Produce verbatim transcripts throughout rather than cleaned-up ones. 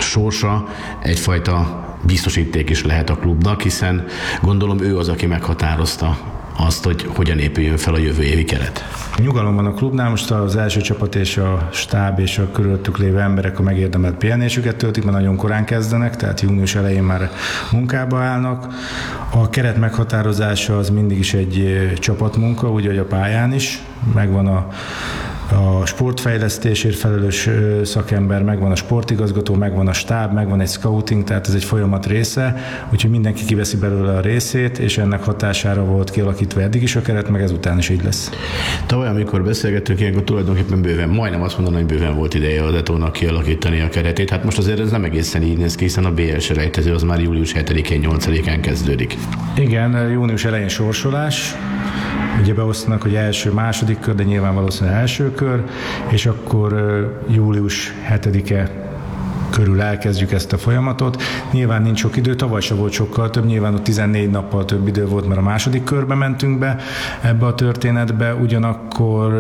sorsa egyfajta biztosíték is lehet a klubnak, hiszen gondolom ő az, aki meghatározta azt, hogy hogyan épüljön fel a jövő évi keret. Nyugalom van a klubnál, most az első csapat és a stáb és a körülöttük lévő emberek a megérdemelt pihenésüket töltik, mert nagyon korán kezdenek, tehát június elején már munkába állnak. A keret meghatározása az mindig is egy csapatmunka, úgy, hogy a pályán is, megvan a a sportfejlesztésért felelős szakember, megvan a sportigazgató, megvan a stáb, megvan egy scouting, tehát ez egy folyamat része, úgyhogy mindenki kiveszi belőle a részét, és ennek hatására volt kialakítva eddig is a keret, meg ezután is így lesz. Tavaly, amikor beszélgettünk, ilyenkor tulajdonképpen bőven, majdnem azt mondanom, hogy bőven volt ideje az Etónak kialakítani a keretét. Hát most azért ez nem egészen így néz ki, hiszen a bé el selejtező az már július hetedikén, nyolcadikán kezdődik. Igen, június elején sorsolás. Ugye beosztanak, hogy első, második kör, de nyilván valószínűleg első kör, és akkor július hetedike körül elkezdjük ezt a folyamatot. Nyilván nincs sok idő, tavaly se volt sokkal több, nyilván ott tizennégy nappal több idő volt, mert a második körbe mentünk be ebbe a történetbe, ugyanakkor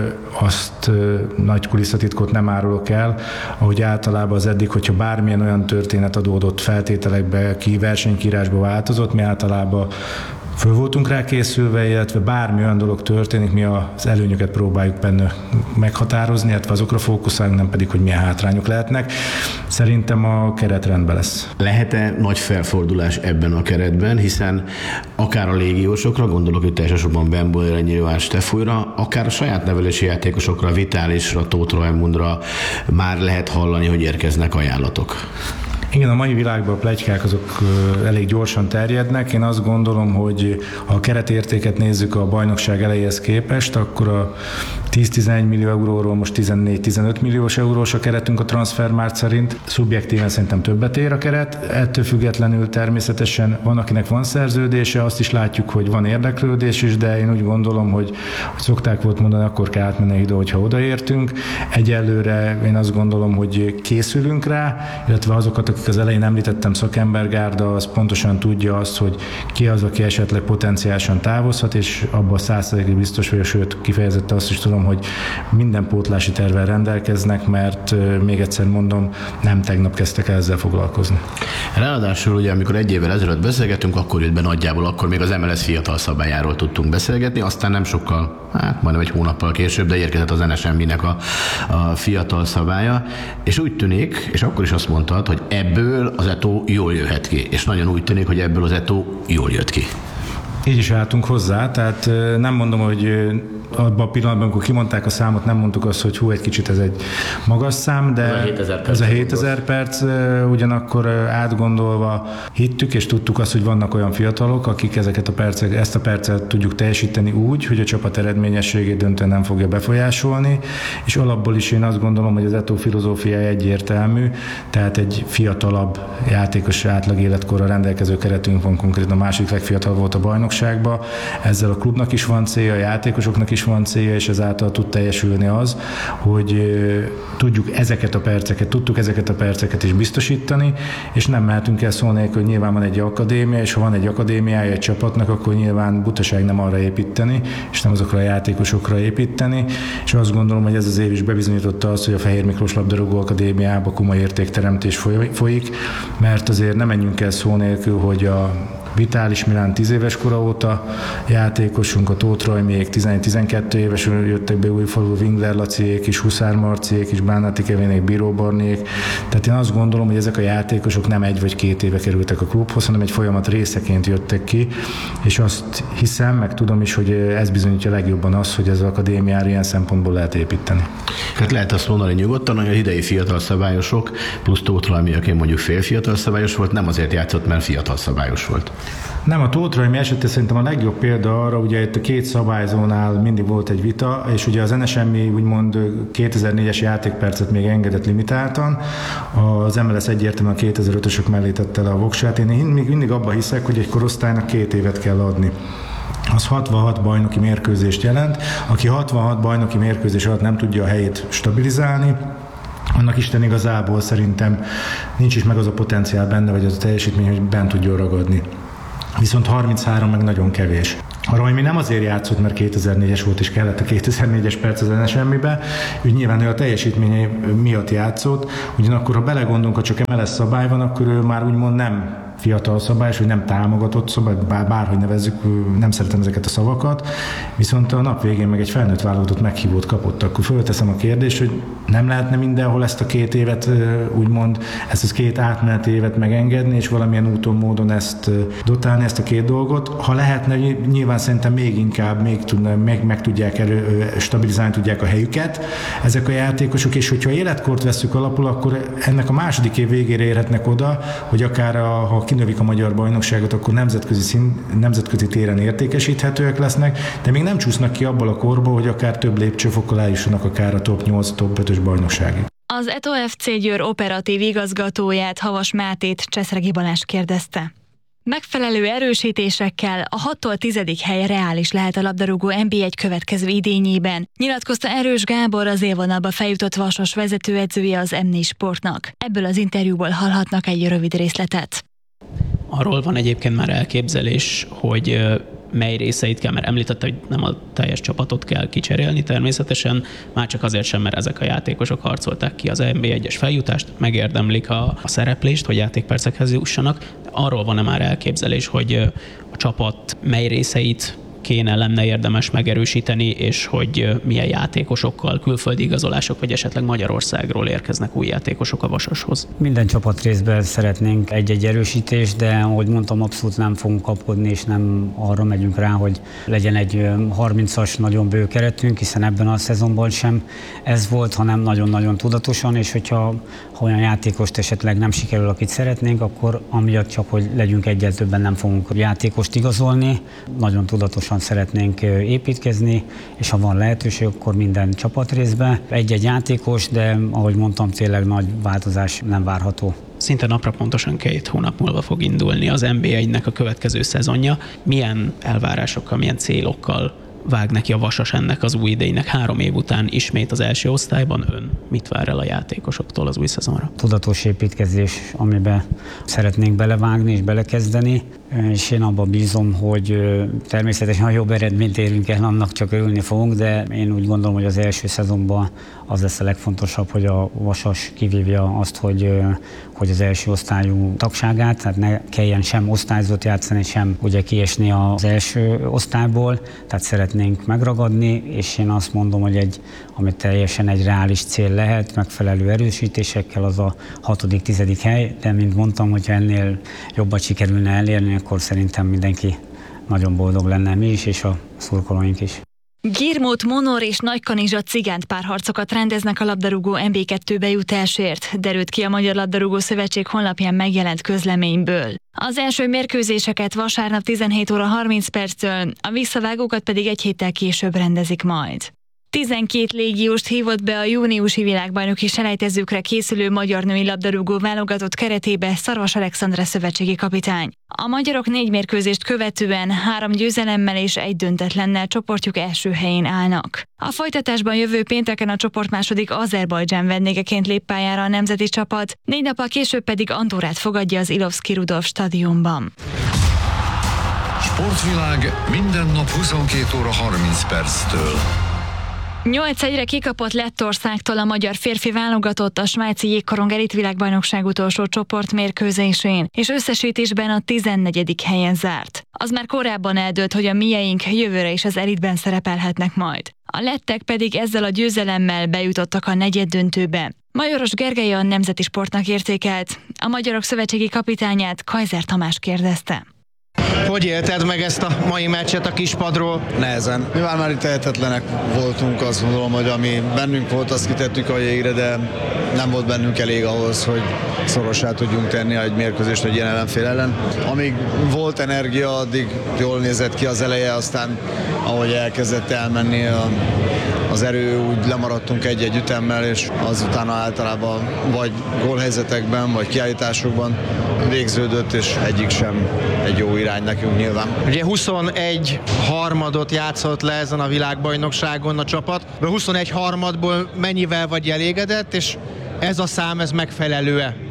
azt nagy kulisszatitkot nem árulok el, ahogy általában az eddig, hogyha bármilyen olyan történet adódott feltételekbe, ki versenykírásba változott, mi általában föl voltunk rá készülve, illetve bármi olyan dolog történik, mi az előnyöket próbáljuk benne meghatározni, illetve azokra fókuszálunk, nem pedig, hogy milyen hátrányok lehetnek. Szerintem a keret rendben lesz. Lehet-e nagy felfordulás ebben a keretben, hiszen akár a légiósokra, gondolok itt elsősorban Ben Boyle-re, Nyilván Stefújra, akár a saját nevelési játékosokra, Vitálisra, Tóth Rajmundra már lehet hallani, hogy érkeznek ajánlatok. Igen, a mai világban a pletykák azok elég gyorsan terjednek. Én azt gondolom, hogy ha a keretértéket nézzük a bajnokság elejéhez képest, akkor a tíz-tizenegy millió euróról most tizennégy-tizenöt milliós eurós a keretünk a transfermárkt szerint. Szubjektíven szerintem többet ér a keret. Ettől függetlenül természetesen van, akinek van szerződése, azt is látjuk, hogy van érdeklődés is, de én úgy gondolom, hogy, hogy szokták volt mondani, akkor kell átmenni ide, hogyha odaértünk. Egyelőre én azt gondolom, hogy készülünk rá, illetve azokat, akik az elején említettem, szakembergárda, az pontosan tudja azt, hogy ki az, aki esetleg potenciálisan távozhat, és abban száz százalékig biztos vagyok, sőt kifejezetten azt is tudom, hogy minden pótlási tervvel rendelkeznek, mert még egyszer mondom, nem tegnap kezdtek el ezzel foglalkozni. Ráadásul ugye, amikor egy évvel ezelőtt beszélgettünk, akkor jött be nagyjából, akkor még az em el es fiatal szabályáról tudtunk beszélgetni, aztán nem sokkal, hát majdnem egy hónappal később, de érkezett az en es em bé-nek a, a fiatal szabálya, és úgy tűnik, és akkor is azt mondtad, hogy ebből az Etó jól jöhet ki, és nagyon úgy tűnik, hogy ebből az Etó jól jött ki. Így is álltunk hozzá, tehát nem mondom, hogy abban a pillanatban, amikor kimondták a számot, nem mondtuk azt, hogy hú, egy kicsit ez egy magas szám, de ez a hétezer perc, ugyanakkor átgondolva hittük, és tudtuk azt, hogy vannak olyan fiatalok, akik ezeket a percek, ezt a percet tudjuk teljesíteni úgy, hogy a csapat eredményességét döntően nem fogja befolyásolni, és alapból is én azt gondolom, hogy az Etó filozófiája egyértelmű, tehát egy fiatalabb játékos átlag életkorra rendelkező keretünk van, konkrétan a második legfiatalabb volt a bajnokságban. Ezzel a klubnak is van célja, a játékosoknak is van célja, és ezáltal tud teljesülni az, hogy tudjuk ezeket a perceket, tudtuk ezeket a perceket is biztosítani, és nem mehetünk el szó nélkül, hogy nyilván van egy akadémia, és ha van egy akadémiája egy csapatnak, akkor nyilván butaság nem arra építeni, és nem azokra a játékosokra építeni, és azt gondolom, hogy ez az év is bebizonyította azt, hogy a Fehér Miklós labdarúgó akadémiában komoly értékteremtés folyik, mert azért nem menjünk el szó nélkül, hogy a Vitális Milán tíz éves kora óta játékosunk, a Tóth Rajmiék tizenegy-tizenkettő éves jöttek be Újfalu, Wingler Laciék is, Huszár Marciék is, Bánati Kevénék, Bíró Barnék. Tehát én azt gondolom, hogy ezek a játékosok nem egy vagy két éve kerültek a klubhoz, hanem egy folyamat részeként jöttek ki, és azt hiszem, meg tudom is, hogy ez bizonyítja legjobban az, hogy ez az akadémiára ilyen szempontból lehet építeni. Hát lehet azt mondani nyugodtan, hogy az idei fiatal szabályosok, plusz Tóth Rajmi, aki mondjuk fél fiatal szabályos volt, nem azért játszott, mert fiatal szabályos volt. Nem, a Tóth Rajmi esetén szerintem a legjobb példa arra, ugye itt a két szabályzónál mindig volt egy vita, és ugye az en es em bé úgymond kétezer-négyes játékpercet még engedett limitáltan, az em el es egyértelműen a kétezer-ötösök mellé tette le a voksát. Én még mindig abban hiszek, hogy egy korosztálynak két évet kell adni. Az hatvanhat bajnoki mérkőzést jelent, aki hatvanhat bajnoki mérkőzés alatt nem tudja a helyét stabilizálni, annak Isten igazából szerintem nincs is meg az a potenciál benne, vagy az a teljesítmény, hogy bent tudjon ragadni. Viszont harminchárom meg nagyon kevés. Arra, mi nem azért játszott, mert kétezer-négyes volt és kellett a kétezer-négyes perc az en es em-be, úgy nyilván ő a teljesítményei miatt játszott, ugyanakkor ha belegondolunk, ha csak em el es szabály van, akkor ő már úgymond nem fiatal szabályos, vagy nem támogatott szabály, bár, bárhogy nevezzük, nem szeretem ezeket a szavakat, viszont a nap végén meg egy felnőtt válogatott meghívót kapott, akkor fölteszem a kérdést, hogy nem lehetne mindenhol ezt a két évet, úgymond, ezt az két átmeneti évet megengedni, és valamilyen úton, módon ezt dotálni, ezt a két dolgot. Ha lehetne, nyilván szerintem még inkább, még, tudna, még meg tudják elő, stabilizálni tudják a helyüket ezek a játékosok, és hogyha életkort vesszük alapul, akkor ennek a második év végére érhetnek oda, hogy akár a, ha kinövik a magyar bajnokságot, akkor nemzetközi, szín, nemzetközi téren értékesíthetőek lesznek, de még nem csúsznak ki abból a korból, hogy akár több lépcsőfokkal eljussanak akár a top nyolc, top ötös bajnokságig. Az e té o ef cé Győr operatív igazgatóját, Havas Mátét Cseszregi Balázs kérdezte. Megfelelő erősítésekkel a hattól tizedik hely reális lehet a labdarúgó en bé egy következő idényében, nyilatkozta Erős Gábor, az élvonalba feljutott Vasas vezetőedzője az em négy Sportnak. Ebből az interjúból hallhatnak egy rövid részletet. Arról van egyébként már elképzelés, hogy mely részeit kell, mert említette, hogy nem a teljes csapatot kell kicserélni természetesen, már csak azért sem, mert ezek a játékosok harcolták ki az en bé egyes feljutást, megérdemlik a, a szereplést, hogy játékpercekhez jussanak. Arról van-e már elképzelés, hogy a csapat mely részeit kéne, lenne érdemes megerősíteni, és hogy milyen játékosokkal, külföldi igazolások, vagy esetleg Magyarországról érkeznek új játékosok a Vasashoz? Minden csapat részben szeretnénk egy-egy erősítést, de ahogy mondtam, abszolút nem fogunk kapkodni, és nem arra megyünk rá, hogy legyen egy harmincas nagyon bő keretünk, hiszen ebben a szezonban sem ez volt, hanem nagyon-nagyon tudatosan, és hogyha ha olyan játékost esetleg nem sikerül, akit szeretnénk, akkor amiatt csak, hogy legyünk egyel többen, nem fogunk játékost igazolni. Nagyon tudatosan szeretnénk építkezni, és ha van lehetőség, akkor minden csapatrészben egy-egy játékos, de ahogy mondtam, tényleg nagy változás nem várható. Szinte napra pontosan két hónap múlva fog indulni az en bé egynek a következő szezonja. Milyen elvárásokkal, milyen célokkal vág neki a Vasas ennek az új idénynek? Három év után ismét az első osztályban. Ön mit vár el a játékosoktól az új szezonra? Tudatos építkezés, amiben szeretnénk belevágni és belekezdeni, és én abban bízom, hogy természetesen ha jobb eredményt érünk el, annak csak örülni fogunk, de én úgy gondolom, hogy az első szezonban az lesz a legfontosabb, hogy a Vasas kivívja azt, hogy, hogy az első osztályú tagságát, tehát ne kelljen sem osztályzót játszani, sem ugye kiesni az első osztályból, tehát szeretnénk megragadni, és én azt mondom, hogy egy, ami teljesen egy reális cél lehet, megfelelő erősítésekkel az a hatodik, tizedik hely, de mint mondtam, hogyha ennél jobbat sikerülne elérni, akkor szerintem mindenki nagyon boldog lenne, mi is, és a szurkolóink is. Girmót, Monor és Nagykanizsa cigánt párharcokat rendeznek a labdarúgó en bé kettő bejutásért, derült ki a Magyar Labdarúgó Szövetség honlapján megjelent közleményből. Az első mérkőzéseket vasárnap tizenhét óra harminc perctől, a visszavágókat pedig egy héttel később rendezik majd. tizenkét légióst hívott be a júniusi világbajnoki selejtezőkre készülő magyar női labdarúgó válogatott keretébe Szarvas Alexandra szövetségi kapitány. A magyarok négy mérkőzést követően három győzelemmel és egy döntetlennel csoportjuk első helyén állnak. A folytatásban jövő pénteken a csoport második Azerbajdzsán vendégeként lép pályára a nemzeti csapat, négy nappal később pedig Andorrát fogadja az Ilovszki Rudolf stadionban. Sportvilág minden nap huszonkét óra harminc perctől. nyolc egyre kikapott Lettországtól a magyar férfi válogatott a svájci jégkorong elit világbajnokság utolsó csoportmérkőzésén, és összesítésben a tizennegyedik helyen zárt. Az már korábban eldőlt, hogy a mieink jövőre is az elitben szerepelhetnek majd. A lettek pedig ezzel a győzelemmel bejutottak a negyeddöntőbe. Majoros Gergely a Nemzeti Sportnak értékelt. A Magyarok Szövetségi kapitányát, Kajzer Tamás kérdezte. Hogy élted meg ezt a mai meccset a kispadról? Nehezen. Mivel már itt tehetetlenek voltunk, azt gondolom, hogy ami bennünk volt, azt kitettük a jégre, de nem volt bennünk elég ahhoz, hogy szorossá tudjunk tenni egy mérkőzést egy ilyen ellenfél ellen. Amíg volt energia, addig jól nézett ki az eleje, aztán ahogy elkezdett elmenni a, az erő, úgy lemaradtunk egy-egy ütemmel, és azután általában vagy gólhelyzetekben, vagy kiállításokban végződött, és egyik sem egy jó irány nekünk nyilván. Ugye huszonegy harmadot játszott le ezen a világbajnokságon a csapat. A huszonegy harmadból mennyivel vagy elégedett, és ez a szám, ez megfelelő-e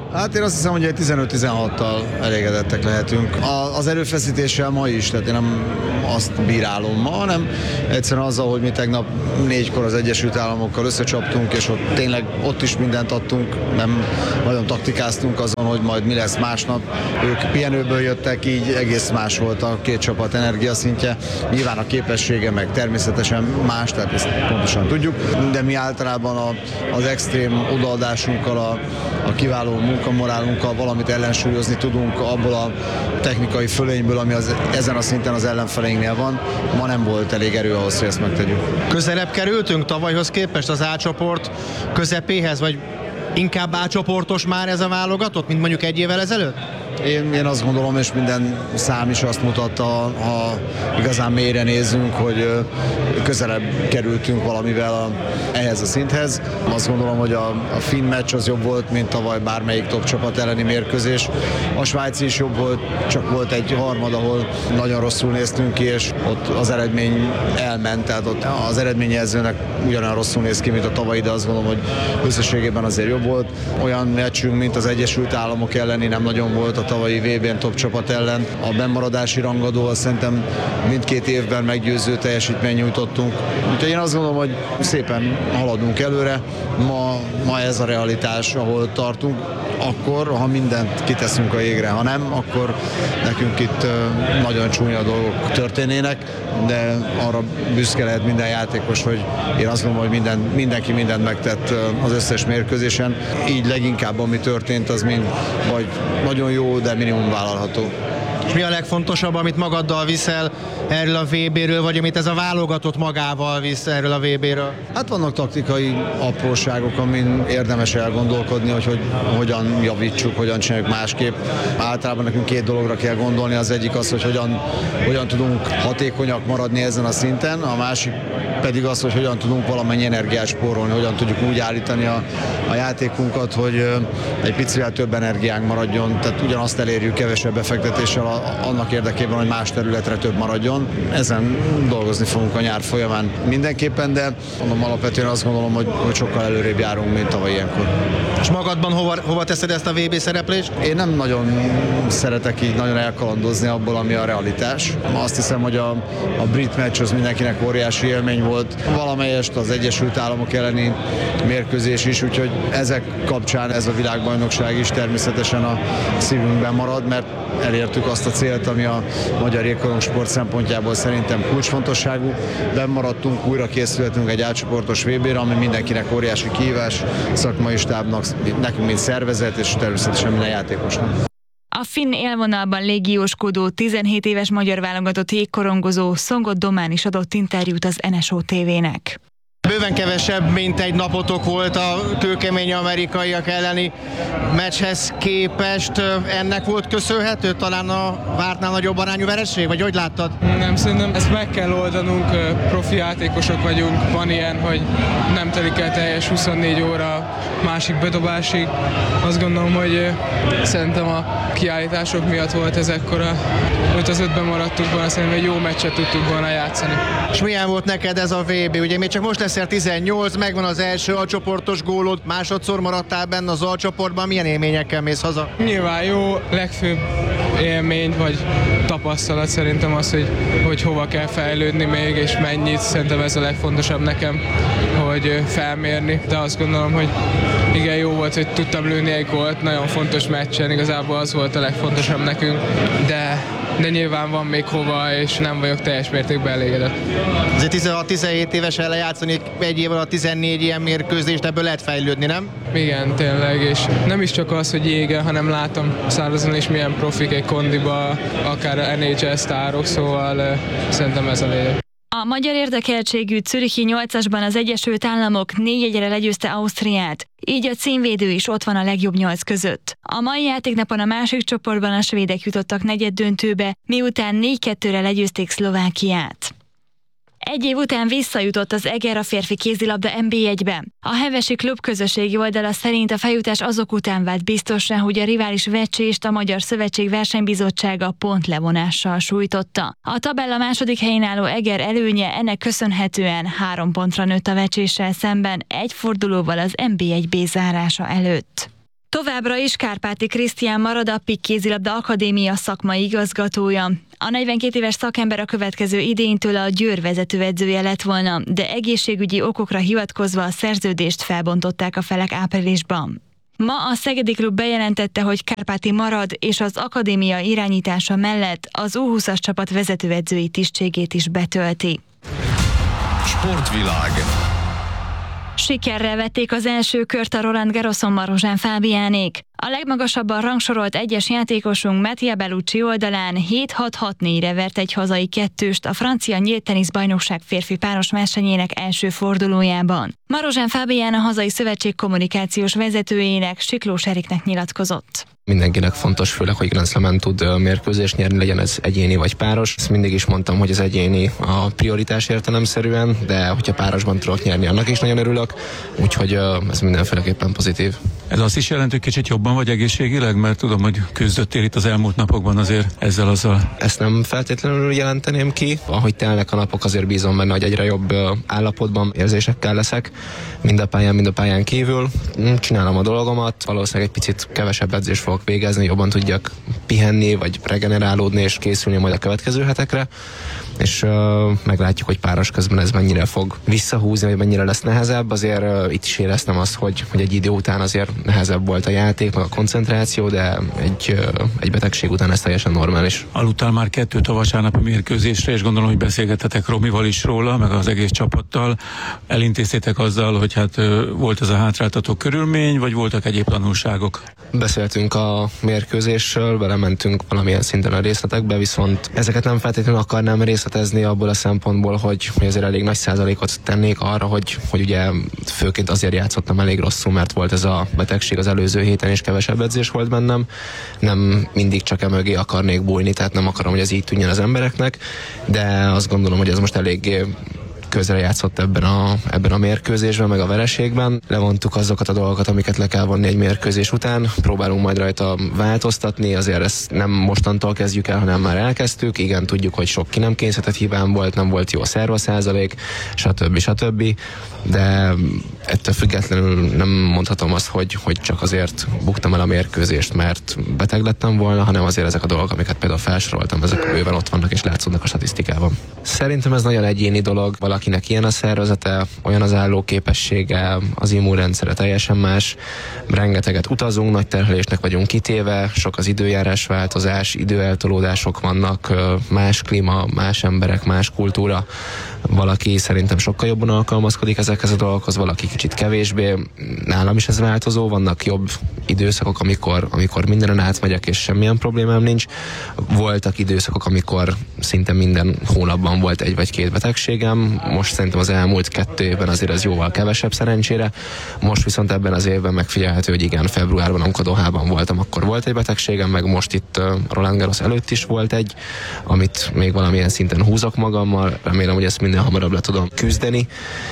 Hát én azt hiszem, hogy egy tizenöt-tizenhattal elégedettek lehetünk. A, az erőfeszítéssel ma is, tehát én nem azt bírálom ma, hanem egyszerűen azzal, hogy mi tegnap négykor az Egyesült Államokkal összecsaptunk, és ott tényleg ott is mindent adtunk, nem nagyon taktikáztunk azon, hogy majd mi lesz másnap. Ők pihenőből jöttek, így egész más volt a két csapat energiaszintje. Nyilván a képessége meg természetesen más, tehát ezt pontosan tudjuk, de mi általában a, az extrém odaadásunkkal, a, a kiváló munkamorálunkkal valamit ellensúlyozni tudunk abból a technikai fölényből, ami az, ezen a szinten az ellenfeleinknél van. Ma nem volt elég erő ahhoz, hogy ezt megtegyük. Közelebb kerültünk tavalyhoz képest az A-csoport közepéhez, vagy inkább A-csoportos már ez a válogatott, mint mondjuk egy évvel ezelőtt? Én, én azt gondolom, és minden szám is azt mutatta, ha igazán mélyre nézzünk, hogy közelebb kerültünk valamivel a, ehhez a szinthez. Azt gondolom, hogy a, a finn meccs az jobb volt, mint tavaly bármelyik top csapat elleni mérkőzés. A svájci is jobb volt, csak volt egy harmad, ahol nagyon rosszul néztünk ki, és ott az eredmény elment, tehát ott az eredményjelzőnek ugyanolyan rosszul néz ki, mint a tavalyi, de azt gondolom, hogy összességében azért jobb volt. Olyan meccsünk, mint az Egyesült Államok elleni nem nagyon volt a tavalyi vé bén top csapat ellen. A bennmaradási rangadóval szerintem mindkét évben meggyőző teljesítmény nyújtottunk. Úgyhogy én azt gondolom, hogy szépen haladunk előre. Ma, ma ez a realitás, ahol tartunk. Akkor, ha mindent kiteszünk a jégre, ha nem, akkor nekünk itt nagyon csúnya dolgok történnének, de arra büszke lehet minden játékos, hogy én azt gondolom, hogy minden, mindenki mindent megtett az összes mérkőzésen. Így leginkább, ami történt, az mind vagy nagyon jó, de minimum vállalható. És mi a legfontosabb, amit magaddal viszel erről a vé béről, vagy amit ez a válogatott magával visz erről a vé béről? Hát vannak taktikai apróságok, amin érdemes elgondolkodni, hogy, hogy hogyan javítsuk, hogyan csináljuk másképp. Általában nekünk két dologra kell gondolni, az egyik az, hogy hogyan, hogyan tudunk hatékonyak maradni ezen a szinten, a másik pedig az, hogy hogyan tudunk valamennyi energiát spórolni, hogyan tudjuk úgy állítani a, a játékunkat, hogy egy picivel több energiánk maradjon, tehát ugyanazt elérjük kevesebb befektetéssel annak érdekében, hogy más területre több maradjon. Ezen dolgozni fogunk a nyár folyamán mindenképpen, de mondom, alapvetően azt gondolom, hogy, hogy sokkal előrébb járunk, mint tavaly ilyenkor. És magadban hova, hova teszed ezt a vé bé szereplést? Én nem nagyon szeretek így nagyon elkalandozni abból, ami a realitás. Azt hiszem, hogy a, a brit meccs az mindenkinek óriási élmény volt. Valamelyest az Egyesült Államok elleni mérkőzés is, úgyhogy ezek kapcsán ez a világbajnokság is természetesen a szívünkben marad, mert elértük azt a célt, ami a magyar jégkorongsport szempontjából szerintem kulcsfontosságú. Bennmaradtunk, újra készülhetünk egy átcsoportos vé bére, ami mindenkinek óriási kihívás, szakmai stábnak, nekünk mint szervezet, és természetesen minden játékosnak. A finn élvonalban légióskodó tizenhét éves magyar válogatott jégkorongozó Szongot Domán is adott interjút az en es o té vének. Bőven kevesebb, mint egy napotok volt a kőkemény amerikaiak elleni meccshez képest. Ennek volt köszönhető talán a vártnál nagyobb arányú vereség, vagy hogy láttad? Nem, szerintem ezt meg kell oldanunk, profi játékosok vagyunk, van ilyen, hogy nem telik el teljes huszonnégy óra másik bedobásig. Azt gondolom, hogy szerintem a kiállítások miatt volt ez ekkora, öt az ötben maradtunk volna, szerintem egy jó meccset tudtunk volna játszani. És milyen volt neked ez a vé bé? Ugye még csak most leszel tizennyolc, megvan az első alcsoportos gólod, másodszor maradtál benne az alcsoportban, milyen élményekkel mész haza? Nyilván jó, legfőbb élmény vagy tapasztalat szerintem az, hogy, hogy hova kell fejlődni még, és mennyit, szerintem ez a legfontosabb nekem, hogy felmérni, de azt gondolom, hogy igen, jó volt, hogy tudtam lőni egy gólt, nagyon fontos meccsen, igazából az volt a legfontosabb nekünk, de, de nyilván van még hova, és nem vagyok teljes mértékben elégedett. Azért tizenhat-tizenhét évesen lejátszani egy év alatt tizennégy ilyen mérkőzést, ebből lehet fejlődni, nem? Igen, tényleg, és nem is csak az, hogy jégen, hanem látom szárazon is milyen profik egy kondiba, akár en há el sztárok, szóval uh, szerintem ez a lényeg. A magyar érdekeltségű zürichi nyolcasban az Egyesült Államok négy egyre legyőzte Ausztriát, így a címvédő is ott van a legjobb nyolc között. A mai játéknapon a másik csoportban a svédek jutottak negyeddöntőbe, miután négy kettőre legyőzték Szlovákiát. Egy év után visszajutott az Eger a férfi kézilabda en bé egybe. A hevesi klub közösségi oldala szerint a feljutás azok után vált biztosra, hogy a rivális Vecsést a Magyar Szövetség versenybizottsága pontlevonással sújtotta. A tabella második helyén álló Eger előnye ennek köszönhetően három pontra nőtt a Vecséssel szemben, egy fordulóval az en bé egy bé zárása előtt. Továbbra is Kárpáti Krisztián marad a PIK Kézilabda Akadémia szakmai igazgatója. A negyvenkét éves szakember a következő idénytől a Győr vezetőedzője lett volna, de egészségügyi okokra hivatkozva a szerződést felbontották a felek áprilisban. Ma a Szegedi Klub bejelentette, hogy Kárpáti marad, és az akadémia irányítása mellett az U húszas csapat vezetőedzői tisztségét is betölti. Sportvilág. Sikerrel vették az első kört a Roland Garroson Marozsán Fábiánék. A legmagasabban rangsorolt egyes játékosunk Mattia Bellucci oldalán hét hat hat négyre vert egy hazai kettőst a francia nyílt teniszbajnokság férfi páros versenyének első fordulójában. Marozsán Fábián a hazai szövetség kommunikációs vezetőjének, Siklós Eriknek nyilatkozott. Mindenkinek fontos, főleg, hogy Grand Slamen tud mérkőzést nyerni, legyen ez egyéni vagy páros. Ezt mindig is mondtam, hogy az egyéni a prioritás értelemszerűen, de hogyha párosban tudok nyerni, annak is nagyon örülök, úgyhogy ez mindenféleképpen pozitív. Ez azt is jelenti, hogy kicsit jobban vagy egészségileg, mert tudom, hogy küzdöttél itt az elmúlt napokban azért ezzel azzal. Ezt nem feltétlenül jelenteném ki. Ahogy telnek a napok, azért bízom benne, hogy egyre jobb állapotban, érzésekkel leszek, mind a pályán, mind a pályán kívül. Csinálom a dolgomat, valószínűleg egy picit kevesebb edzést fogok végezni, jobban tudjak pihenni, vagy regenerálódni és készülni majd a következő hetekre, és uh, meglátjuk, hogy páros közben ez mennyire fog visszahúzni, vagy mennyire lesz nehezebb. Azért uh, itt is éreztem azt, hogy, hogy egy idő után azért nehezebb volt a játék, meg a koncentráció, de egy, uh, egy betegség után ez teljesen normális. Aludtál már kettőt a vasárnapi mérkőzésre, és gondolom, hogy beszélgetetek Romival is róla, meg az egész csapattal. Elintéztétek azzal, hogy hát uh, volt ez a hátráltató körülmény, vagy voltak egyéb tanulságok? Beszéltünk a mérkőzésről, belementünk valamilyen szinten a részletekbe, viszont ezeket nem feltétlenül akarnám részletezni abból a szempontból, hogy, hogy azért elég nagy százalékot tennék arra, hogy, hogy ugye főként azért játszottam elég rosszul, mert volt ez a betegség az előző héten, és kevesebb edzés volt bennem. Nem mindig csak emögé akarnék bújni, tehát nem akarom, hogy ez így tűnjön az embereknek, de azt gondolom, hogy ez most eléggé közre játszott ebben a, ebben a mérkőzésben, meg a vereségben. Levontuk azokat a dolgokat, amiket le kell vonni egy mérkőzés után. Próbálunk majd rajta változtatni, azért ezt nem mostantól kezdjük el, hanem már elkezdtük. Igen, tudjuk, hogy sok ki nem kényszerített hibám volt, nem volt jó szerva százalék, stb. stb. De ettől függetlenül nem mondhatom azt, hogy, hogy csak azért buktam el a mérkőzést, mert beteg lettem volna, hanem azért ezek a dolgok, amiket például felsoroltam, ezek bőven ott vannak és látszódnak a statisztikában. Szerintem ez nagyon egyéni dolog, valakinek ilyen a szervezete, olyan az állóképessége, az immunrendszere teljesen más, rengeteget utazunk, nagy terhelésnek vagyunk kitéve, sok az időjárás változás, időeltolódások vannak, más klíma, más emberek, más kultúra. Valaki szerintem sokkal jobban alkalmazkodik ezekhez a dolgokhoz, valaki kicsit kevésbé. Nálam is ez változó, vannak jobb időszakok, amikor, amikor mindenen átmegyek, és semmilyen problémám nincs. Voltak időszakok, amikor szinte minden hónapban volt egy vagy két betegségem. Most szerintem az elmúlt kettő évben azért ez jóval kevesebb szerencsére. Most viszont ebben az évben megfigyelhető, hogy igen, februárban, amikor Dohában voltam, akkor volt egy betegségem, meg most itt Roland Garros előtt is volt egy, amit még valamilyen szinten húzok magammal. Remélem, hogy ezt minél hamarabb le tudom küzdeni.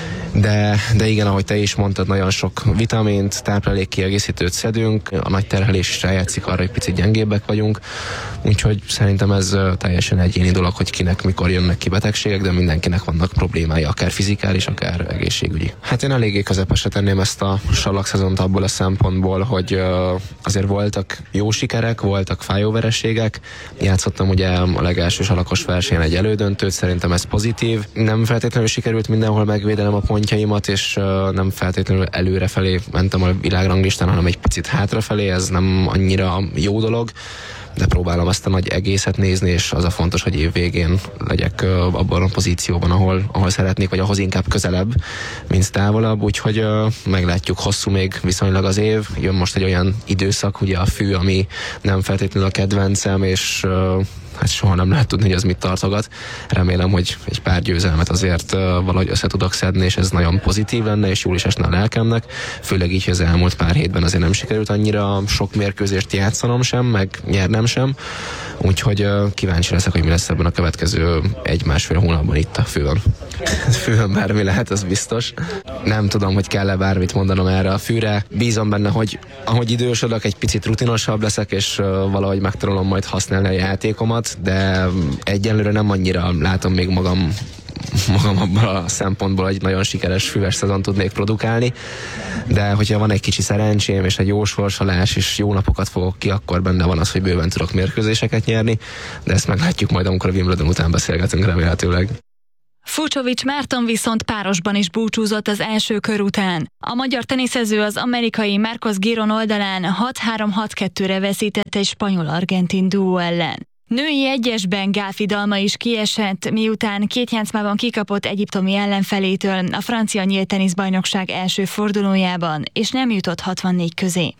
De, de igen, ahogy te is mondtad, nagyon sok vitamint, táplálékkiegészítőt szedünk, a nagy terhelés is rájátszik arra, hogy picit gyengébbek vagyunk, úgyhogy szerintem ez teljesen egyéni dolog, hogy kinek mikor jönnek ki betegségek, de mindenkinek vannak problémái, akár fizikális, akár egészségügyi. Hát én eléggé közepesre tenném ezt a sallakszezont abból a szempontból, hogy azért voltak jó sikerek, voltak fájó vereségek, játszottam ugye a legelső salakos versenyen egy elődöntőt, szerintem ez pozitív. Nem feltétlenül sikerült mindenhol megvédenem a pontjaimat, és nem feltétlenül előrefelé mentem a világranglistán, hanem egy picit hátrafelé, ez nem annyira jó dolog, de próbálom ezt a nagy egészet nézni, és az a fontos, hogy év végén legyek abban a pozícióban, ahol, ahol szeretnék, vagy ahhoz inkább közelebb, mint távolabb, úgyhogy meglátjuk, hosszú még viszonylag az év. Jön most egy olyan időszak, ugye a fű, ami nem feltétlenül a kedvencem, és hát soha nem lehet tudni, hogy ez mit tartogat. Remélem, hogy egy pár győzelmet azért valahogy össze tudok szedni, és ez nagyon pozitív lenne, és jól is esne a lelkemnek. Főleg így, hogy az elmúlt pár hétben azért nem sikerült annyira sok mérkőzést játszanom sem, meg nyernem sem. Úgyhogy kíváncsi leszek, hogy mi lesz ebben a következő egy-másfél hónapban itt a főn. Főn bármi lehet, az biztos. Nem tudom, hogy kell-e bármit mondanom erre a fűre. Bízom benne, hogy ahogy idősödök, egy picit rutinosabb leszek, és valahogy megtanulom majd használni a játékomat, de egyelőre nem annyira látom még magam magam abban a szempontból egy nagyon sikeres füves szezon tudnék produkálni, de hogyha van egy kicsi szerencsém és egy jó sorsolás és jó napokat fogok ki, akkor benne van az, hogy bőven tudok mérkőzéseket nyerni, de ezt meglátjuk majd, amikor a Wimbledon után beszélgetünk remélhetőleg. Fucsovics Márton viszont párosban is búcsúzott az első kör után. A magyar teniszező az amerikai Marcos Giron oldalán hat három hat kettőre veszített egy spanyol-argentin duó ellen. Női egyesben Gálfi Dalma is kiesett, miután két játszmában kikapott egyiptomi ellenfelétől a francia nyílt teniszbajnokság első fordulójában, és nem jutott hatvannégy közé.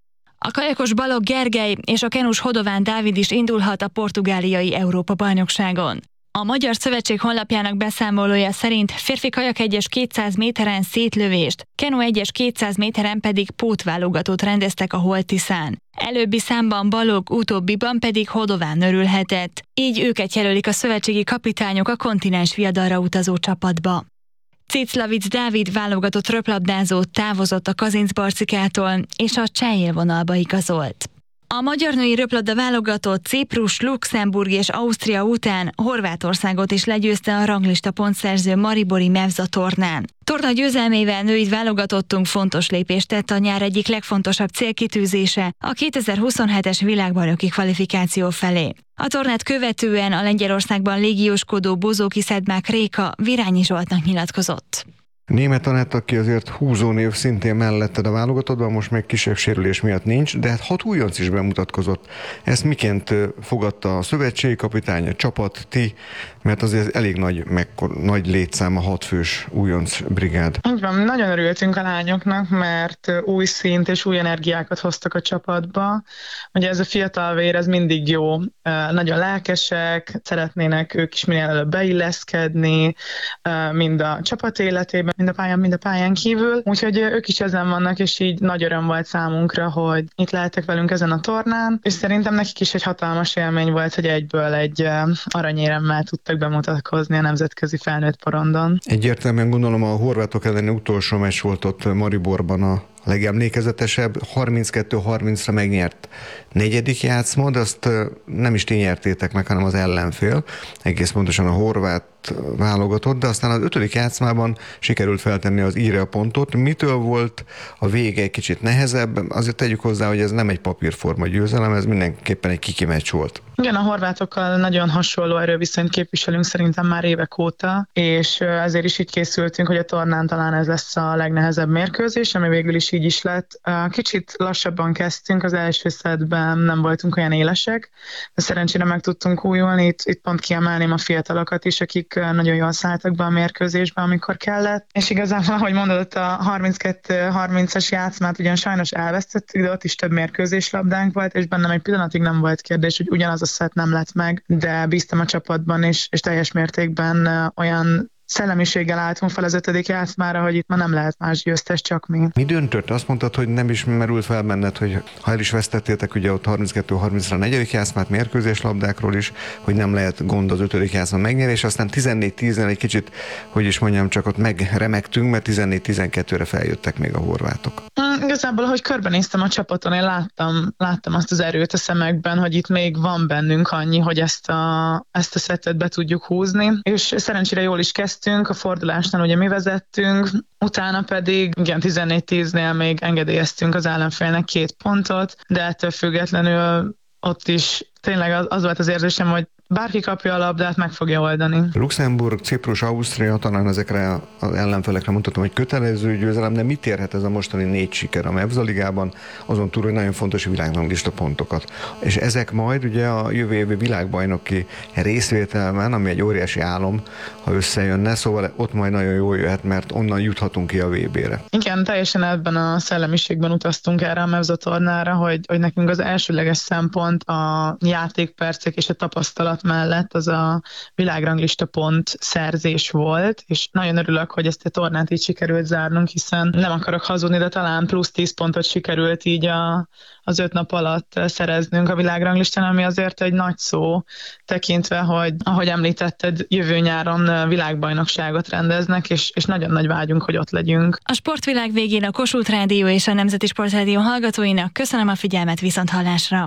A kajakos Balogh Gergely és a kenus Hodován Dávid is indulhat a portugáliai Európa-bajnokságon. A Magyar Szövetség honlapjának beszámolója szerint férfi kajak egyes kétszáz méteren szétlövést, kenu egyes kétszáz méteren pedig pótválogatót rendeztek a Holtiszán. Előbbi számban Balogh, utóbbiban pedig Hodován örülhetett. Így őket jelölik a szövetségi kapitányok a kontinens viadalra utazó csapatba. Ciclavic Dávid válogatott röplabdázó távozott a Kazincbarcikától, és a cseh élvonalba igazolt. A magyar női röplabda válogatott Ciprus, Luxemburg és Ausztria után Horvátországot is legyőzte a ranglista pontszerző maribori Mevza tornán. Torna győzelmével női válogatottunk fontos lépést tett a nyár egyik legfontosabb célkitűzése, a kétezer-huszonhetes világbajnoki kvalifikáció felé. A tornát követően a Lengyelországban légióskodó Bozóki Szedmák Réka Virányi Zsoltnak nyilatkozott. Németh Anett, aki azért húzónév szintén melletted a válogatottban, most még kisebb sérülés miatt nincs, de hát hat újonc is bemutatkozott. Ezt miként fogadta a szövetségi kapitány, a csapat, ti? Mert azért elég nagy, mekkor, nagy létszám a hatfős újonc brigád. Így van, nagyon örültünk a lányoknak, mert új szint és új energiákat hoztak a csapatba. Ugye ez a fiatal vér, ez mindig jó, nagyon lelkesek, szeretnének ők is minél előbb beilleszkedni, mind a csapat életében, mind a pályán, mind a pályán kívül. Úgyhogy ők is ezen vannak, és így nagy öröm volt számunkra, hogy itt lehetek velünk ezen a tornán, és szerintem nekik is egy hatalmas élmény volt, hogy egyből egy aranyéremmel tudtak bemutatkozni a nemzetközi felnőtt porondon. Egyértelműen gondolom a horvátok elleni utolsó meccs volt ott Mariborban a legemlékezetesebb, harminckettő harmincra megnyert negyedik játszma, de azt nem is ti nyertétek meg, hanem az ellenfél, egész pontosan a horvát válogatott, de aztán az ötödik játszmában sikerült feltenni az íre a pontot. Mitől volt a vége egy kicsit nehezebb? Azért tegyük hozzá, hogy ez nem egy papírforma győzelem, ez mindenképpen egy kiki meccs volt. Igen, a horvátokkal nagyon hasonló erőviszonyt képviselünk szerintem már évek óta, és ezért is így készültünk, hogy a tornán talán ez lesz a legnehezebb mérkőzés, ami végül is így is lett. Kicsit lassabban kezdtünk, az első szettben nem voltunk olyan élesek, de szerencsére meg tudtunk újulni. Itt, itt pont kiemelném a fiatalokat is, akik nagyon jól szálltak be a mérkőzésbe, amikor kellett. És igazából, ahogy mondod, a harminckettő harmincas játszmát ugyan sajnos elvesztettük, de ott is több mérkőzés labdánk volt, és bennem egy pillanatig nem volt kérdés, hogy ugyanaz a szett nem lett meg, de bíztam a csapatban, és, és teljes mértékben olyan szellemiséggel álltunk fel az ötödik játszmára, hogy itt ma nem lehet más győztes, csak mi. Mi döntött? Azt mondtad, hogy nem is merült fel benned, hogy ha el is vesztettétek ugye ott harminckettő harmincra a negyedik játszmát, mérkőzés labdákról is, hogy nem lehet gond az ötödik játszma megnyerni, és aztán tizennégy tíznél egy kicsit, hogy is mondjam, csak ott megremegtünk, mert tizennégy tizenkettőre feljöttek még a horvátok. Igazából, hogy körbenéztem a csapaton, én láttam, láttam azt az erőt a szemekben, hogy itt még van bennünk annyi, hogy ezt a, ezt a szettet be tudjuk húzni, és szerencsére jól is kezdtünk, a fordulásnál ugye mi vezettünk, utána pedig igen, tizennégy tíznél még engedélyeztünk az ellenfélnek két pontot, de ettől függetlenül ott is tényleg az, az volt az érzésem, hogy bárki kapja a labdát, meg fogja oldani. Luxemburg, Ciprus, Ausztria, talán ezekre az ellenfelekre mondhatom, hogy kötelező győzelem, de mit érhet ez a mostani négy siker a Mevza ligában, azon túl, hogy nagyon fontos világranglista pontokat. És ezek majd ugye a jövő évi világbajnoki részvételben, ami egy óriási álom, ha összejönne, szóval ott majd nagyon jól jöhet, mert onnan juthatunk ki a vé bére. Igen, teljesen ebben a szellemiségben utaztunk erre a Mevza tornára, hogy, hogy nekünk az elsőleges szempont a játékpercek és a tapasztalat mellett az a világranglista pont szerzés volt, és nagyon örülök, hogy ezt a tornát így sikerült zárnunk, hiszen nem akarok hazudni, de talán plusz tíz pontot sikerült így a, az öt nap alatt szereznünk a világranglistán, ami azért egy nagy szó, tekintve, hogy ahogy említetted, jövő nyáron világbajnokságot rendeznek, és, és nagyon nagy vágyunk, hogy ott legyünk. A sportvilág végén a Kossuth Rádió és a Nemzeti Sportrádió hallgatóinak köszönöm a figyelmet, viszonthallásra!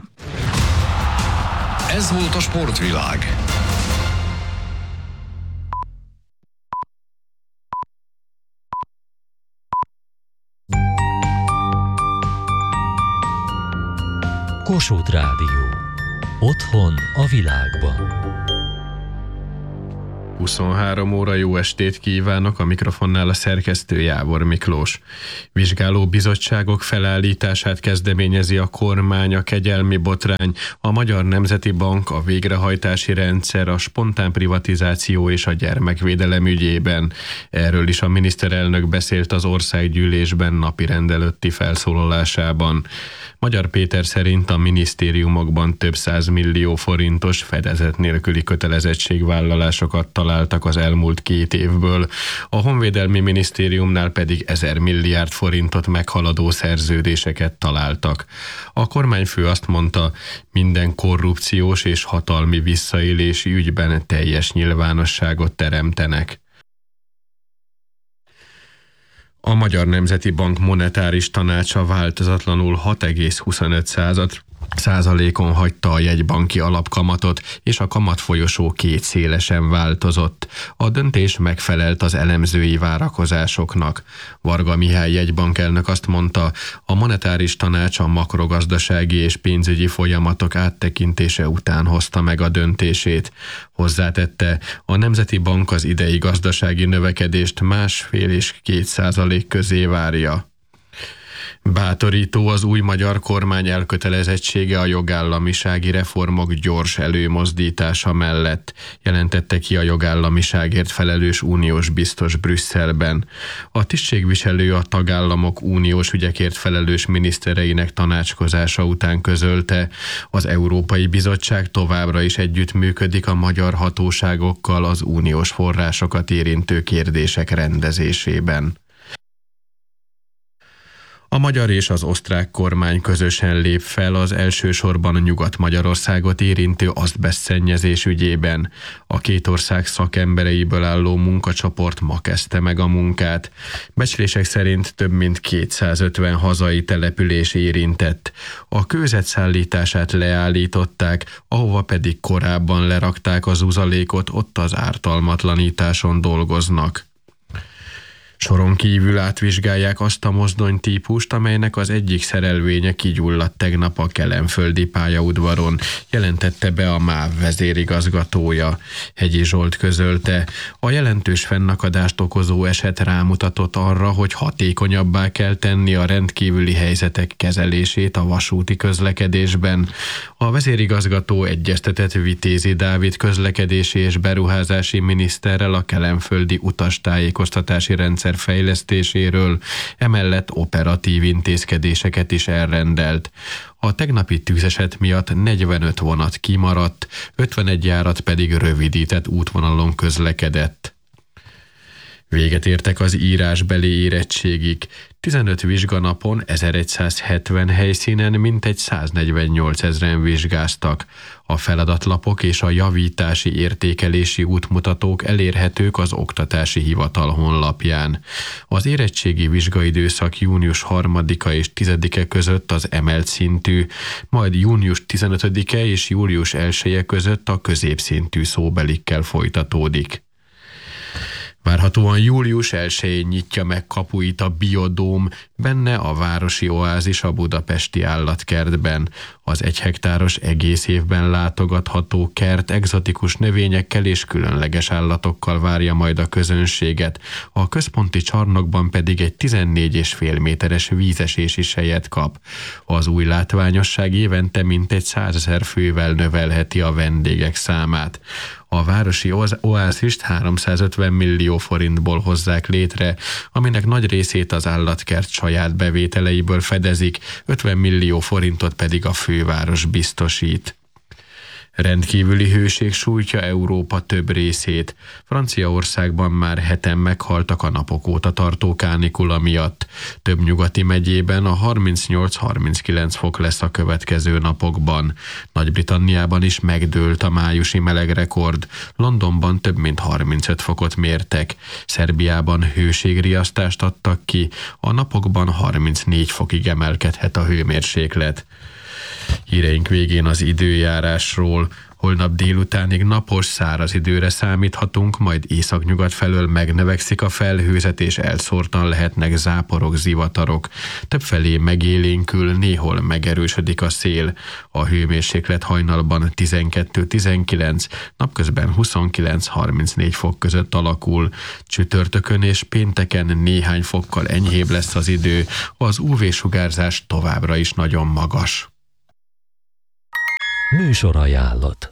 Ez volt a Sportvilág. Kossuth Rádió. Otthon a világban. huszonhárom óra, jó estét kívánok, a mikrofonnál a szerkesztő Jávor Miklós. Vizsgáló bizottságok felállítását kezdeményezi a kormány, a kegyelmi botrány, a Magyar Nemzeti Bank, a végrehajtási rendszer, a spontán privatizáció és a gyermekvédelem ügyében. Erről is a miniszterelnök beszélt az országgyűlésben napirend előtti felszólalásában. Magyar Péter szerint a minisztériumokban több százmillió forintos fedezet nélküli kötelezettségvállalásokat találtak az elmúlt két évből, a Honvédelmi Minisztériumnál pedig ezer milliárd forintot meghaladó szerződéseket találtak. A kormányfő azt mondta, minden korrupciós és hatalmi visszaélési ügyben teljes nyilvánosságot teremtenek. A Magyar Nemzeti Bank monetáris tanácsa változatlanul hat egész huszonöt százalékon hagyta a jegybanki alapkamatot, és a kamatfolyosó kétszélesen változott. A döntés megfelelt az elemzői várakozásoknak. Varga Mihály jegybankelnök azt mondta, a monetáris tanács a makrogazdasági és pénzügyi folyamatok áttekintése után hozta meg a döntését. Hozzátette, a Nemzeti Bank az idei gazdasági növekedést másfél és két százalék közé várja. Bátorító az új magyar kormány elkötelezettsége a jogállamisági reformok gyors előmozdítása mellett, jelentette ki a jogállamiságért felelős uniós biztos Brüsszelben. A tisztségviselő a tagállamok uniós ügyekért felelős minisztereinek tanácskozása után közölte, az Európai Bizottság továbbra is együttműködik a magyar hatóságokkal az uniós forrásokat érintő kérdések rendezésében. A magyar és az osztrák kormány közösen lép fel az elsősorban Nyugat-Magyarországot érintő azbesztszennyezés ügyében. A két ország szakembereiből álló munkacsoport ma kezdte meg a munkát. Becslések szerint több mint kétszázötven hazai település érintett. A kőzet szállítását leállították, ahova pedig korábban lerakták az uzalékot, ott az ártalmatlanításon dolgoznak. Soron kívül átvizsgálják azt a mozdonytípust, amelynek az egyik szerelvénye kigyulladt tegnap a kelenföldi pályaudvaron, jelentette be a MÁV vezérigazgatója. Hegyi Zsolt közölte, a jelentős fennakadást okozó eset rámutatott arra, hogy hatékonyabbá kell tenni a rendkívüli helyzetek kezelését a vasúti közlekedésben. A vezérigazgató egyeztetett Vitézi Dávid közlekedési és beruházási miniszterrel a kelenföldi utastájékoztatási rendszer fejlesztéséről, emellett operatív intézkedéseket is elrendelt. A tegnapi tűzeset miatt negyvenöt vonat kimaradt, ötvenegy járat pedig rövidített útvonalon közlekedett. Véget értek az írásbeli érettségig. tizenöt vizsganapon ezeregyszázhetven helyszínen mintegy száznegyvennyolc ezren vizsgáztak. A feladatlapok és a javítási értékelési útmutatók elérhetők az Oktatási Hivatal honlapján. Az érettségi vizsgaidőszak június harmadika és tizedike között az emelt szintű, majd június tizenötödike és július elseje között a középszintű szóbelikkel folytatódik. Várhatóan július elsején nyitja meg kapuit a Biodóm, benne a városi oázis a budapesti állatkertben. Az egy hektáros egész évben látogatható kert egzotikus növényekkel és különleges állatokkal várja majd a közönséget, a központi csarnokban pedig egy tizennégy és fél méteres vízesési selyet kap. Az új látványosság évente mintegy százezer fővel növelheti a vendégek számát. A városi oázist háromszázötven millió forintból hozzák létre, aminek nagy részét az állatkert saját bevételeiből fedezik, ötven millió forintot pedig a főváros biztosít. Rendkívüli hőség sújtja Európa több részét. Franciaországban már heten meghaltak a napok óta tartó kánikula miatt. Több nyugati megyében a harmincnyolc-harminckilenc fok lesz a következő napokban. Nagy-Britanniában is megdőlt a májusi melegrekord. Londonban több mint harmincöt fokot mértek. Szerbiában hőségriasztást adtak ki. A napokban harmincnégy fokig emelkedhet a hőmérséklet. Híreink végén az időjárásról. Holnap délutánig napos, száraz időre számíthatunk, majd északnyugat felől megnövekszik a felhőzet, és elszórtan lehetnek záporok, zivatarok. Többfelé megélénkül, néhol megerősödik a szél. A hőmérséklet hajnalban tizenkettő-tizenkilenc, napközben huszonkilenc-harmincnégy fok között alakul. Csütörtökön és pénteken néhány fokkal enyhébb lesz az idő, az ú vé-sugárzás továbbra is nagyon magas. Műsorajánlat.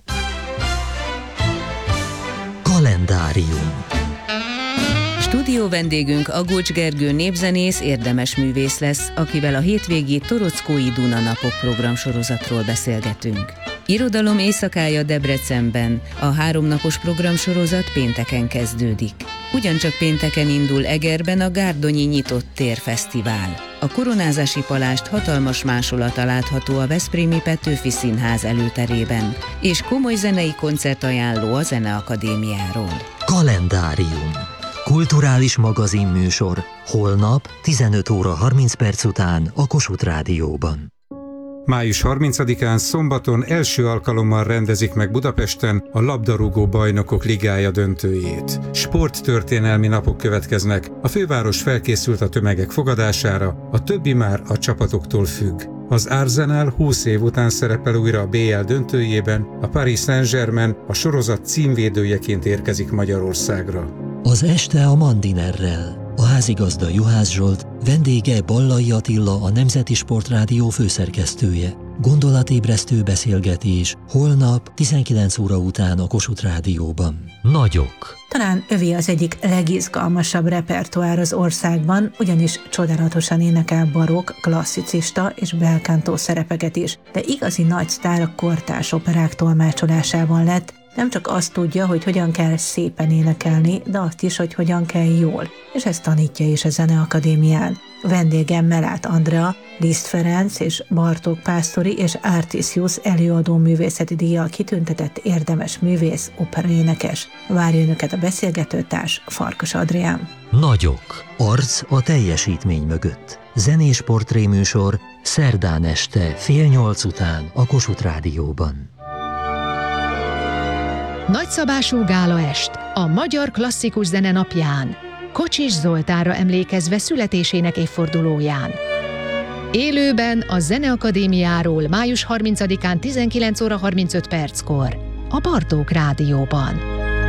Kalendárium. Stúdió vendégünk Agocs Gergő népzenész, érdemes művész lesz, akivel a hétvégi Torockói Duna napok programsorozatról beszélgetünk. Irodalom éjszakája Debrecenben. A háromnapos programsorozat pénteken kezdődik. Ugyancsak pénteken indul Egerben a Gárdonyi Nyitott Tér Fesztivál. A koronázási palást hatalmas másolata látható a Veszprémi Petőfi Színház előterében, és komoly zenei koncertajánló a Zeneakadémiáról. Kalendárium. Kulturális magazinműsor. Holnap tizenöt óra harminc perc után a Kossuth Rádióban. május harmincadikán szombaton első alkalommal rendezik meg Budapesten a labdarúgó bajnokok ligája döntőjét. Sporttörténelmi napok következnek, a főváros felkészült a tömegek fogadására, a többi már a csapatoktól függ. Az Arsenal húsz év után szerepel újra a bé el döntőjében, a Paris Saint-Germain a sorozat címvédőjeként érkezik Magyarországra. Az este a Mandinerrel. A házigazda Juhász Zsolt, vendége Ballai Attila, a Nemzeti Sportrádió főszerkesztője. Gondolatébresztő beszélgetés holnap tizenkilenc óra után a Kossuth Rádióban. Nagyok. Talán övé az egyik legizgalmasabb repertoár az országban, ugyanis csodálatosan énekel barokk, klasszicista és belkántó szerepeket is, de igazi nagy sztár a kortárs operák tolmácsolásában lett. Nem csak azt tudja, hogy hogyan kell szépen énekelni, de azt is, hogy hogyan kell jól, és ezt tanítja is a Zeneakadémián. Vendégem Melát Andrea, Liszt Ferenc és Bartók Pásztori és Artisius előadó művészeti díjjal kitüntetett érdemes művész, operaénekes. Várja önöket a beszélgetőtárs, Farkas Adrián. Nagyok. Arc a teljesítmény mögött. Zenés portréműsor szerdán este fél nyolc után a Kossuth Rádióban. Nagyszabású gálaest a magyar klasszikus zene napján, Kocsis Zoltánra emlékezve születésének évfordulóján. Élőben a Zeneakadémiáról május harmincadikán tizenkilenc óra harmincöt perckor a Bartók Rádióban.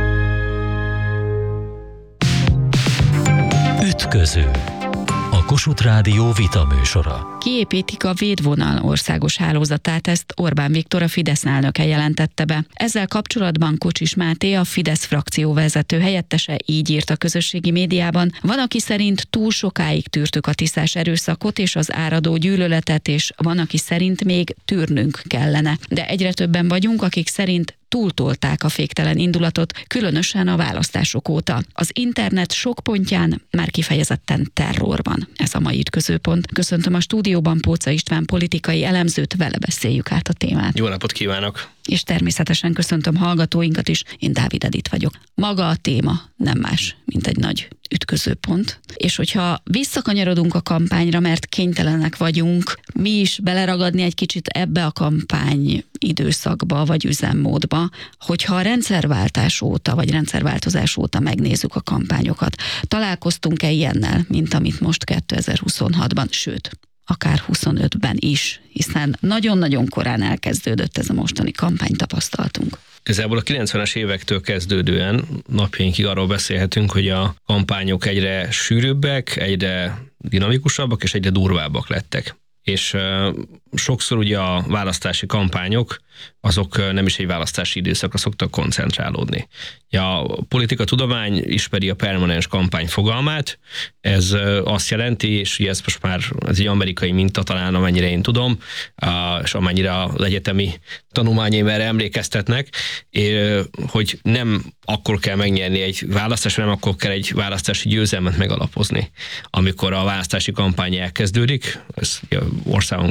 Ütköző. A Kossuth Rádió vita műsora. Kiépítik a védvonal országos hálózatát, ezt Orbán Viktor, a Fidesz elnöke jelentette be. Ezzel kapcsolatban Kocsis Máté, a Fidesz frakcióvezető helyettese így írt a közösségi médiában. Van, aki szerint túl sokáig tűrtük a tisztás erőszakot és az áradó gyűlöletet, és van, aki szerint még tűrnünk kellene. De egyre többen vagyunk, akik szerint túltolták a féktelen indulatot, különösen a választások óta. Az internet sok pontján már kifejezetten terror van. Ez a mai ütközőpont. Köszöntöm a stúdióban Póca István politikai elemzőt, vele beszéljük át a témát. Jó napot kívánok! És természetesen köszöntöm hallgatóinkat is, én Dávid Edith vagyok. Maga a téma nem más, mint egy nagy ütközőpont. És hogyha visszakanyarodunk a kampányra, mert kénytelenek vagyunk mi is beleragadni egy kicsit ebbe a kampány időszakba vagy üzemmódba, hogyha a rendszerváltás óta vagy rendszerváltozás óta megnézzük a kampányokat, találkoztunk-e ilyennel, mint amit most kétezer-huszonhatban, sőt, akár huszonötben is, hiszen nagyon-nagyon korán elkezdődött ez a mostani kampánytapasztalatunk. Igazából a kilencvenes évektől kezdődően napjainkig arról beszélhetünk, hogy a kampányok egyre sűrűbbek, egyre dinamikusabbak és egyre durvábbak lettek. És uh, sokszor ugye a választási kampányok, azok nem is egy választási időszakra szoktak koncentrálódni. Ja, a politika tudomány ismeri a permanens kampány fogalmát, ez azt jelenti, és ugye ez most már ez egy amerikai minta talán, amennyire én tudom, és amennyire az egyetemi tanulmányaim erre emlékeztetnek, hogy nem akkor kell megnyerni egy választást, hanem akkor kell egy választási győzelmet megalapozni. Amikor a választási kampány elkezdődik, ez országonként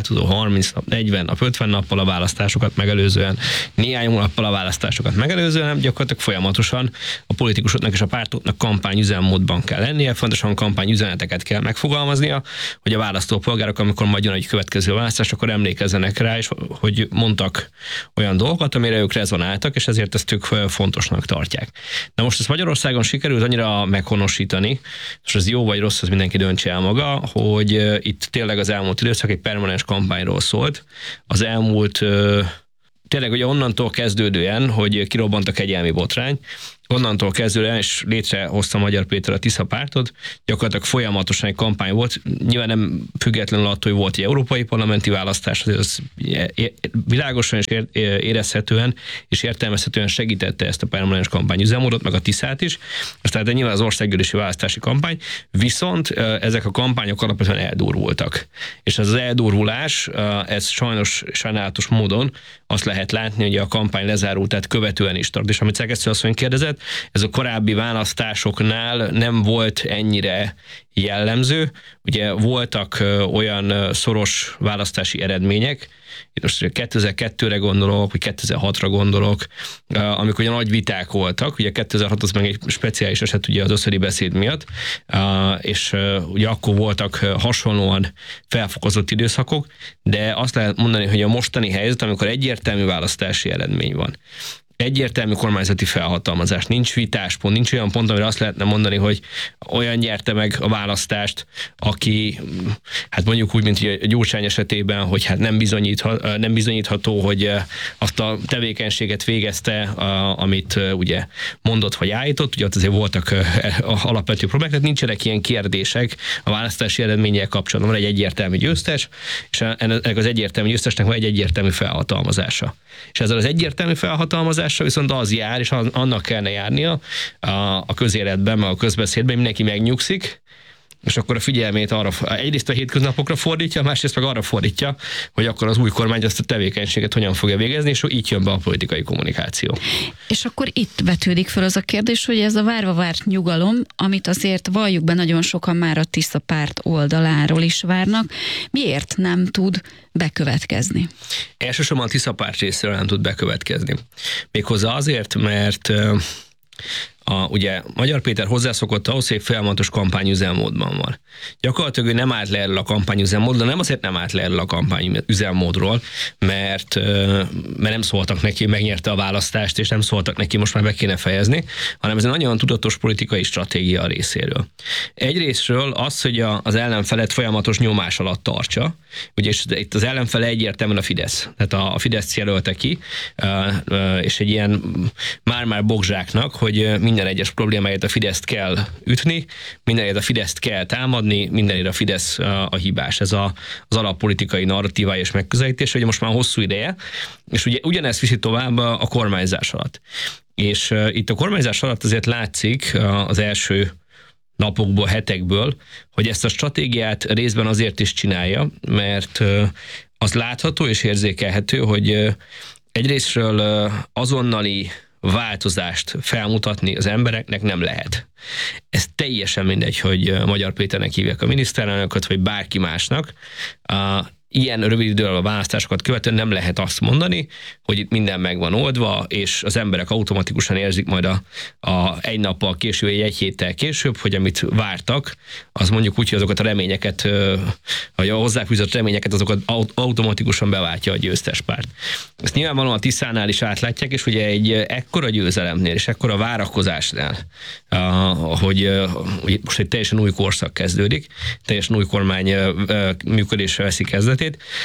változó, harminc nap, negyven nap, ötven nappal a választásokat megelőzően, néhány hónappal a választásokat megelőzően, gyakorlatilag folyamatosan a politikusoknak és a pártoknak kampányüzemmódban kell lennie, fontosan kampányüzeneteket kell megfogalmaznia, hogy a választópolgárok, amikor majd jön egy következő választás, akkor emlékezzenek rá, és hogy mondtak olyan dolgokat, amire ők rezonáltak, és ezért ezt ők fontosnak tartják. Na most ezt Magyarországon sikerült annyira meghonosítani, és az jó vagy rossz, az mindenki döntse el maga, hogy itt tényleg az elmúlt időszak egy permanens kampányról szólt. Az elmúlt tényleg ugye onnantól kezdődően, hogy kirobbant a kegyelmi botrány, onnantól kezdően, és létrehozta Magyar Péter a Tisza pártot, gyakorlatilag folyamatosan egy kampány volt, nyilván nem függetlenül attól, hogy volt egy európai parlamenti választás, az világosan és érezhetően és értelmezhetően segítette ezt a permanens kampányüzemmódot, meg a Tiszát is, aztán de nyilván az országgyűlési választási kampány, viszont ezek a kampányok alapvetően eldurvultak. És ez az eldurvulás, ez sajnos sajnálatos módon azt lehet látni, hogy a kampány lezárultát követően is tart. És amit Szegesztő asszony kérdezett, ez a korábbi választásoknál nem volt ennyire jellemző. Ugye voltak olyan szoros választási eredmények, itt most kétezer-kettőre gondolok, vagy kétezer-hatra gondolok, amikor ugye nagy viták voltak, ugye kétezer-hat az meg egy speciális eset ugye az összödi beszéd miatt, és ugye akkor voltak hasonlóan felfokozott időszakok, de azt lehet mondani, hogy a mostani helyzet, amikor egyértelmű választási eredmény van, egyértelmű kormányzati felhatalmazás, nincs vitáspont, nincs olyan pont, amire azt lehetne mondani, hogy olyan nyerte meg a választást, aki, hát mondjuk úgy, mint a Gyurcsány esetében, hogy hát nem, bizonyítha, nem bizonyítható, hogy azt a tevékenységet végezte, amit ugye mondott vagy állított, ugye ott azért voltak alapvető problémák, tehát nincsenek ilyen kérdések a választási eredménnyel kapcsolatban, van egy egyértelmű győztes, és ennek az egyértelmű győztesnek van egy egyértelmű felhatalmazása. És ezzel az egyértelmű felhatalmazás viszont az jár, és annak kellene járnia a, a közéletben, a közbeszédben, mindenki megnyugszik, és akkor a figyelmét arra, egyrészt a hétköznapokra fordítja, másrészt meg arra fordítja, hogy akkor az új kormány ezt a tevékenységet hogyan fogja végezni, és így jön be a politikai kommunikáció. És akkor itt vetődik fel az a kérdés, hogy ez a várva várt nyugalom, amit azért valljuk be nagyon sokan már a Tisza párt oldaláról is várnak, miért nem tud bekövetkezni? Elsősorban a Tisza párt részéről nem tud bekövetkezni. Méghozzá azért, mert A, ugye Magyar Péter hozzászokott ahhoz, hogy folyamatos kampányüzemmódban van. Gyakorlatilag ő nem állt le erről a kampányüzemmódról, nem azért nem állt le erről a kampányüzemmódról, mert, mert nem szóltak neki, megnyerte a választást, és nem szóltak neki, most már be kéne fejezni, hanem ez egy nagyon tudatos politikai stratégia a részéről. Egyrésztről az, hogy a, az ellenfelet folyamatos nyomás alatt tartsa, ugye és itt az ellenfele egyértelműen a Fidesz. Tehát a, a Fidesz jelölte ki, és egy ilyen már-már bogzsáknak, hogy minden egyes problémáját a Fideszt kell ütni, mindenért a Fideszt kell támadni, mindenért a Fidesz a, a hibás. Ez a, az alappolitikai narratívája és megközelítés, hogy most már hosszú ideje, és ugye ugyanezt viszi tovább a, a kormányzás alatt. És uh, itt a kormányzás alatt azért látszik uh, az első napokból, hetekből, hogy ezt a stratégiát részben azért is csinálja, mert uh, az látható és érzékelhető, hogy uh, egyrésztről uh, azonnali változást felmutatni az embereknek nem lehet. Ez teljesen mindegy, hogy Magyar Péternek hívják a miniszterelnököt, vagy bárki másnak. Ilyen rövid időre a választásokat követően nem lehet azt mondani, hogy itt minden meg van oldva, és az emberek automatikusan érzik majd a, a egy nappal később, egy héttel később, hogy amit vártak, az mondjuk úgy, hogy azokat a reményeket, vagy a hozzáfűzött reményeket, azokat automatikusan beváltja a győztes párt. Ezt nyilvánvalóan a Tiszánál is átlátják, és ugye egy ekkora győzelemnél, és ekkora várakozásnál, hogy, hogy most egy teljesen új korszak kezdődik, teljesen új kormány működésre veszi kezdetét,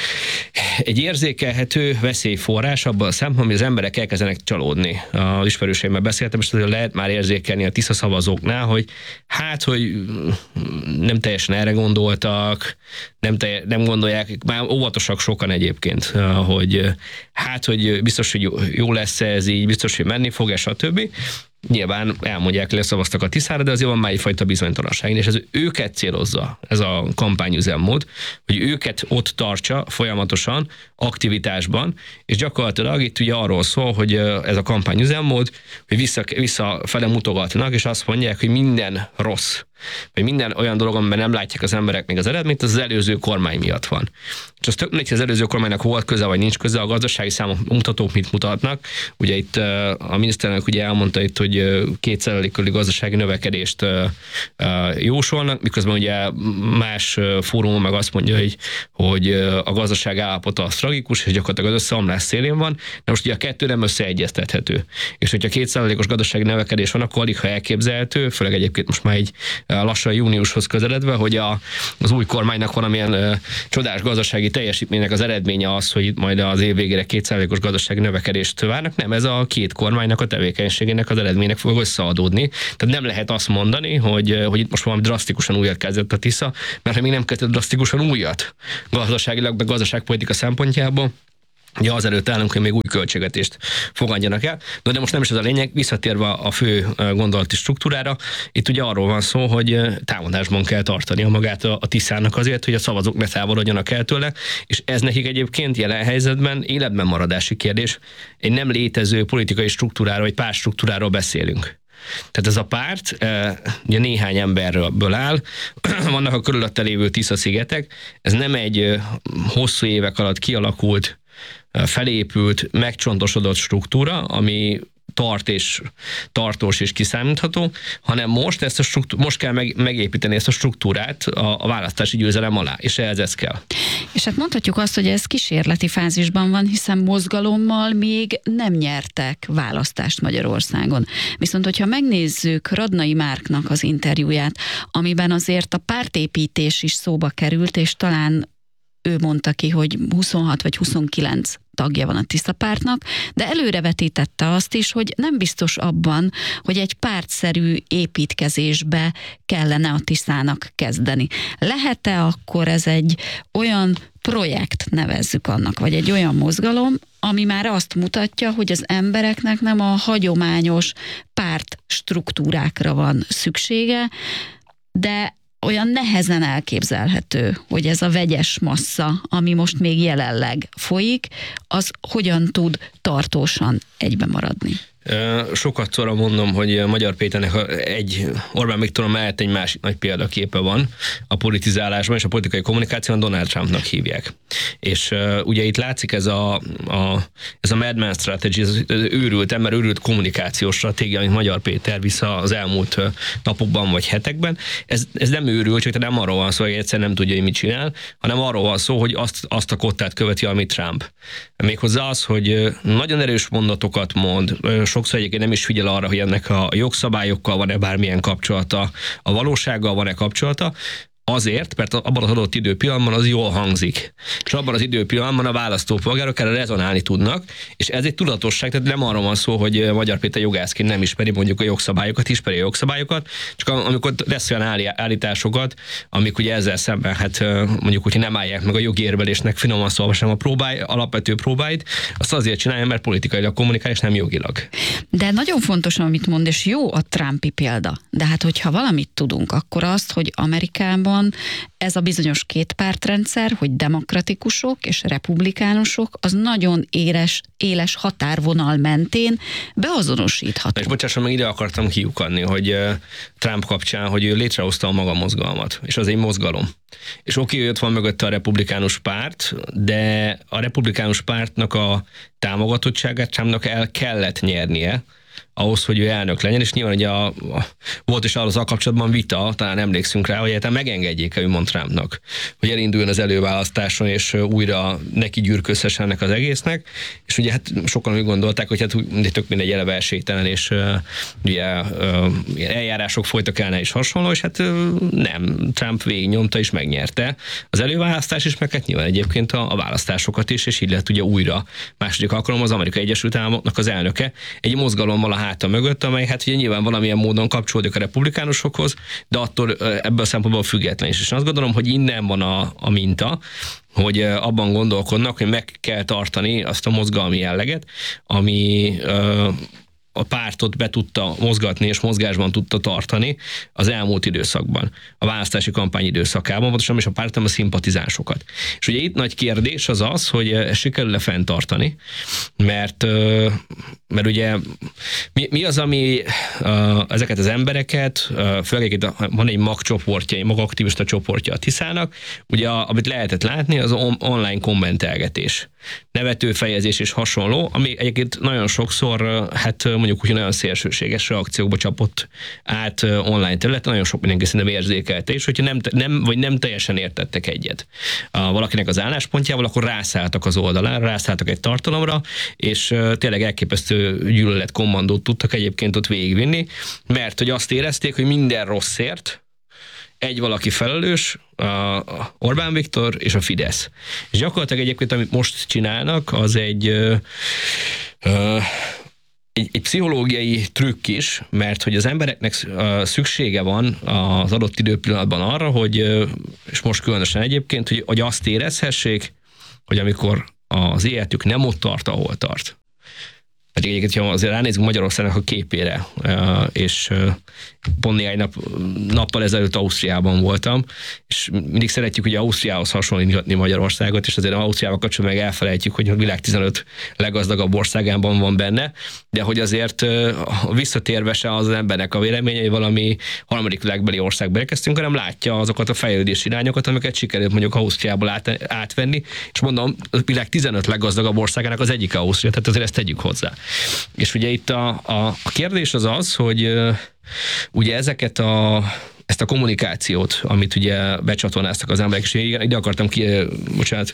egy érzékelhető veszélyforrás abban a szempontból, hogy az emberek elkezdenek csalódni. Az ismerőseimmel beszéltem, és lehet már érzékelni a Tisza szavazóknál, hogy hát, hogy nem teljesen erre gondoltak, nem, te, nem gondolják, már óvatosak sokan egyébként, hogy hát, hogy biztos, hogy jó lesz ez így, biztos, hogy menni fog, és a többi. Nyilván elmondják, leszavaztak a Tiszára, de azért van már egyfajta bizonytalanság, és ez őket célozza, ez a kampányüzemmód, hogy őket ott tartsa folyamatosan, aktivitásban, és gyakorlatilag itt ugye arról szól, hogy ez a kampányüzemmód, hogy vissza, visszafele mutogatnak, és azt mondják, hogy minden rossz, vagy minden olyan dolog, amiben nem látják az emberek még az eredményt, az az előző kormány miatt van. És az tök mindegy, hogy az előző kormánynak volt köze, vagy nincs köze, a gazdasági számok mutatók mit mutatnak. Ugye itt a miniszterelnök ugye elmondta itt, hogy két százalék körüli gazdasági növekedést jósolnak, miközben ugye más fórumon meg azt mondja, hogy, hogy a gazdaság állapota az tragikus, és gyakorlatilag az összeomlás szélén van, de most ugye a kettő nem összeegyeztethető. És hogyha két százalékos gazdasági növekedés van, akkor alig ha elképzelhető, főleg egyébként most már egy lassan júniushoz közeledve, hogy a, az új kormánynak valamilyen uh, csodás gazdasági teljesítménynek az eredménye az, hogy majd az év végére két százalékos gazdasági növekedést várnak, nem, ez a két kormánynak a tevékenységének az eredménynek fog összeadódni. Tehát nem lehet azt mondani, hogy, hogy itt most valami drasztikusan újat kezdett a Tisza, mert ha még nem kezdett drasztikusan újat gazdaságilag, meg gazdaságpolitika szempontjából, ugye azelőtt állunk, hogy még új költségvetést fogadjanak el. De, de most nem is ez a lényeg, visszatérve a fő gondolati struktúrára, itt ugye arról van szó, hogy támadásban kell tartania magát a Tiszának azért, hogy a szavazók ne távolodjanak el tőle, és ez nekik egyébként jelen helyzetben életben maradási kérdés. Egy nem létező politikai struktúráról, vagy pártstruktúráról beszélünk. Tehát ez a párt ugye néhány emberből áll, vannak a körülötte lévő Tisza-szigetek, ez nem egy hosszú évek alatt kialakult, felépült, megcsontosodott struktúra, ami tart és tartós és kiszámítható, hanem most, ezt a struktúr, most kell meg, megépíteni ezt a struktúrát a, a választási győzelem alá, és ehhez ez kell. És hát mondhatjuk azt, hogy ez kísérleti fázisban van, hiszen mozgalommal még nem nyertek választást Magyarországon. Viszont, hogyha megnézzük Radnai Márknak az interjúját, amiben azért a pártépítés is szóba került, és talán ő mondta ki, hogy huszonhat vagy huszonkilenc tagja van a Tisza pártnak, de előrevetítette azt is, hogy nem biztos abban, hogy egy pártszerű építkezésbe kellene a Tiszának kezdeni. Lehet-e akkor ez egy olyan projekt, nevezzük annak, vagy egy olyan mozgalom, ami már azt mutatja, hogy az embereknek nem a hagyományos párt struktúrákra van szüksége, de olyan nehezen elképzelhető, hogy ez a vegyes massza, ami most még jelenleg folyik, az hogyan tud tartósan egybe maradni? Sokat szóra mondom, hogy Magyar Péternek egy Orbán Viktor mellett egy másik nagy példaképe van a politizálásban, és a politikai kommunikációban Donald Trumpnak hívják. És uh, ugye itt látszik ez a, a, ez a Madman Strategy, ez az őrült ember, őrült kommunikációs stratégia, amit Magyar Péter vissza az elmúlt napokban vagy hetekben. Ez, ez nem őrült, csak nem arról van szó, hogy egyszer nem tudja, hogy mit csinál, hanem arról van szó, hogy azt, azt a kottát követi, amit Trump. Méghozzá az, hogy nagyon erős mondatokat mond, sokszor egyébként nem is figyel arra, hogy ennek a jogszabályokkal van-e bármilyen kapcsolata, a valósággal van-e kapcsolata, azért, mert abban az adott időpillanatban az jól hangzik. És abban az időpillanatban a választópolgárok erre rezonálni tudnak, és ez egy tudatosság, tehát nem arról van szó, hogy Magyar Péter jogászként nem ismeri mondjuk a jogszabályokat, ismeri a jogszabályokat, csak amikor lesz olyan állításokat, amik ugye ezzel szemben, hát mondjuk, hogyha nem állják meg a jogi érvelésnek finoman szólva sem a próbáj, alapvető próbáit, azt azért csinálja, mert politikailag kommunikál, és nem jogilag. De nagyon fontos, amit mond, és jó a Trumpi példa. De hát, hogyha valamit tudunk, akkor azt, hogy Amerikában ez a bizonyos kétpártrendszer, hogy demokratikusok és republikánusok, az nagyon éles, éles határvonal mentén beazonosítható. És bocsásson, meg ide akartam kiukadni, hogy Trump kapcsán, hogy ő létrehozta a maga mozgalmat, és az egy mozgalom. És oké, hogy ott van mögötte a republikánus párt, de a republikánus pártnak a támogatottságát Trumpnak el kellett nyernie, ahhoz, hogy ő elnök legyen, és nyilván ugye a, a, volt is azzal kapcsolatban vita, talán emlékszünk rá, hogy egyáltalán megengedjék-e ő mond Trumpnak, hogy elinduljon az előválasztáson, és újra neki gyűrközhessen ennek az egésznek, és ugye hát sokan úgy gondolták, hogy hát tök mindegy, eleve esélytelen, és uh, ugye uh, eljárások folytak el, és hasonló, és hát uh, nem, Trump végignyomta és megnyerte az előválasztás is, meg hát nyilván egyébként a, a választásokat is, és így lett ugye újra második alkalom az Amerikai Egyesült Államoknak az elnöke, egy mozgalommal a háta mögött, amely hát ugye nyilván valamilyen módon kapcsolódik a republikánusokhoz, de attól ebből a szempontból független is. És azt gondolom, hogy innen van a, a minta, hogy abban gondolkodnak, hogy meg kell tartani azt a mozgalmi jelleget, ami a pártot be tudta mozgatni és mozgásban tudta tartani az elmúlt időszakban, a választási kampány időszakában, pontosan is a párt, hanem a szimpatizánsokat. És ugye itt nagy kérdés az az, hogy ezt sikerül-e fenntartani, mert, mert ugye mi, mi az, ami ezeket az embereket, főleg itt van egy mag csoportja, egy mag aktivista csoportja a Tiszának, ugye amit lehetett látni, az online kommentelgetés, nevetőfejezés és hasonló, ami egyébként nagyon sokszor, hát mondjuk úgy nagyon szélsőséges reakciókba csapott át online területen, nagyon sok mindenki szerintem érzékelte, és hogyha nem, nem, vagy nem teljesen értettek egyet valakinek az álláspontjával, akkor rászálltak az oldalára, rászálltak egy tartalomra, és tényleg elképesztő gyűlölet kommandót tudtak egyébként ott végigvinni, mert hogy azt érezték, hogy minden rosszért egy valaki felelős, a Orbán Viktor és a Fidesz. És gyakorlatilag egyébként, amit most csinálnak, az egy, ö, ö, egy, egy pszichológiai trükk is, mert hogy az embereknek szüksége van az adott időpillanatban arra, hogy, és most különösen egyébként, hogy, hogy azt érezhessék, hogy amikor az életük nem ott tart, ahol tart. Pedig egyébként, ha azért ránézünk Magyarországnak a képére, és pont néhány nap, nappal ezelőtt Ausztriában voltam, és mindig szeretjük ugye Ausztriához hasonlítani Magyarországot, és azért Ausztriával kapcsolatban meg elfelejtjük, hogy a világ tizenöt leggazdagabb országában van benne, de hogy azért visszatérve se az embernek a véleménye, hogy valami harmadik világbeli országba érkeztünk, hanem látja azokat a fejlődési irányokat, amiket sikerült mondjuk Ausztriából át, átvenni, és mondom, a világ tizenöt leggazdagabb országának az egyik Ausztria, tehát azért ezt tegyük hozzá. És ugye itt a, a, a kérdés az az, hogy uh, ugye ezeket a ezt a kommunikációt, amit ugye becsatornáztak az emberek, és igen, ide akartam ki, bocsánat,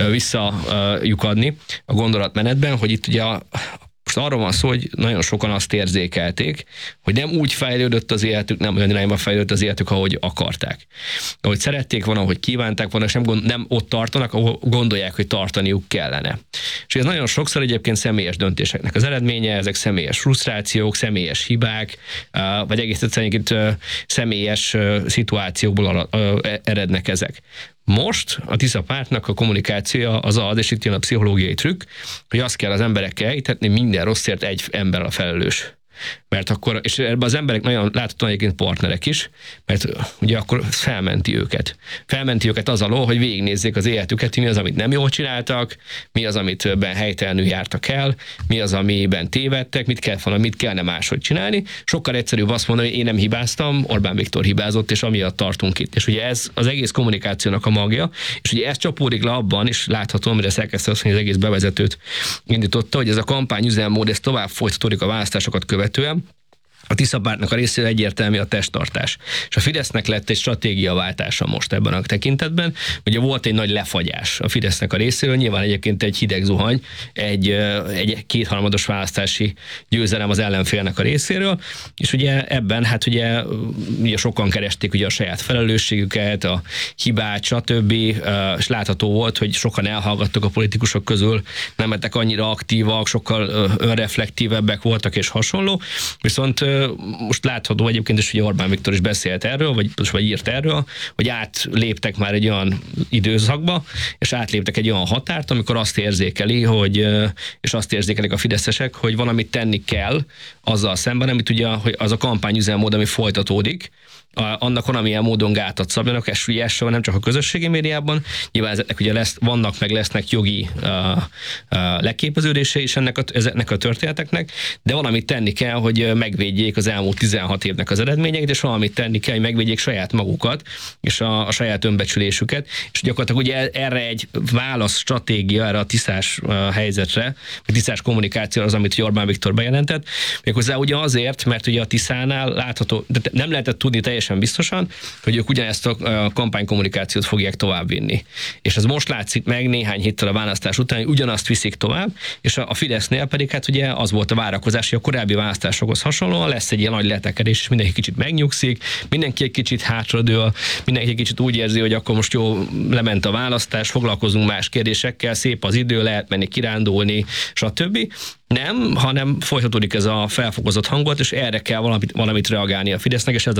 visszajukadni a gondolatmenetben, hogy itt ugye a, most arról van szó, hogy nagyon sokan azt érzékelték, hogy nem úgy fejlődött az életük, nem olyan irányba fejlődött az életük, ahogy akarták. Ahogy szerették volna, ahogy kívánták volna, és nem, gond, nem ott tartanak, ahol gondolják, hogy tartaniuk kellene. És ez nagyon sokszor egyébként személyes döntéseknek az eredménye, ezek személyes frusztrációk, személyes hibák, vagy egész egyszerűen személyes szituációkból erednek ezek. Most a Tisza pártnak a kommunikációja az az, és itt jön a pszichológiai trükk, hogy azt kell az emberekkel elhitetni, minden rosszért egy ember a felelős. Mert akkor, és ebben az emberek nagyon láthatóan egyébként partnerek is, mert ugye akkor felmenti őket. Felmenti őket az alól, hogy végignézzék az életüket, mi az, amit nem jól csináltak, mi az, amitben helytelenül jártak el, mi az, amiben tévedtek, mit kell volna, mit kellene máshogy csinálni. Sokkal egyszerűbb azt mondani, hogy én nem hibáztam, Orbán Viktor hibázott, és amiatt tartunk itt. És ugye ez az egész kommunikációnak a magja, és ugye ez csapódik le abban is, látható, amire szerkesztő azt, hogy az egész bevezetőt indította, hogy ez a kampány üzemmód, ez tovább folytatódik a választásokat követően. A Tisza pártnak a részéről egyértelmű a testtartás. És a Fidesznek lett egy stratégiaváltása most ebben a tekintetben. Ugye volt egy nagy lefagyás a Fidesznek a részéről, nyilván egyébként egy hideg zuhany, egy, egy kétharmados választási győzelem az ellenfélnek a részéről, és ugye ebben hát ugye, ugye sokan keresték ugye a saját felelősségüket, a hibát, stb. És látható volt, hogy sokan elhallgattak a politikusok közül, nem lettek annyira aktívak, sokkal önreflektívebbek voltak és hasonló, viszont most látható egyébként is, hogy Orbán Viktor is beszélt erről, vagy, vagy írt erről, hogy átléptek már egy olyan időszakba, és átléptek egy olyan határt, amikor azt érzékeli, hogy, és azt érzékelik a fideszesek, hogy valamit tenni kell azzal szemben, amit ugye hogy az a kampányüzemmód, ami folytatódik, annak valamilyen módon gátat szabjanak, és ugye ez nem csak a közösségi médiában, nyilván ezeknek ugye lesz, vannak meg lesznek jogi uh, uh, leképeződése is ennek a, ezeknek a történeteknek, de valamit tenni kell, hogy megvédjék az elmúlt tizenhat évnek az eredményeit, és valamit tenni kell, hogy megvédjék saját magukat, és a, a saját önbecsülésüket, és gyakorlatilag ugye erre egy válasz stratégia, erre a tisztás uh, helyzetre, a tisztás kommunikáció az, amit Orbán Viktor bejelentett, méghozzá ugye azért, mert ugye a Tiszánál látható, de nem lehetett tudni teljesen biztosan, hogy ők ugyanezt a kampánykommunikációt fogják továbbvinni. És ez most látszik meg néhány héttel a választás után, hogy ugyanazt viszik tovább, és a Fidesznél pedig hát ugye az volt a várakozás, hogy a korábbi választásokhoz hasonlóan lesz egy ilyen nagy letekedés, és mindenki kicsit megnyugszik, mindenki egy kicsit hátradől, mindenki egy kicsit úgy érzi, hogy akkor most jó, lement a választás, foglalkozunk más kérdésekkel, szép az idő, lehet menni kirándulni, stb. Nem, hanem folytatódik ez a felfokozott hangulat, és erre kell valamit, valamit reagálni a Fidesznek, és ez a reakciója.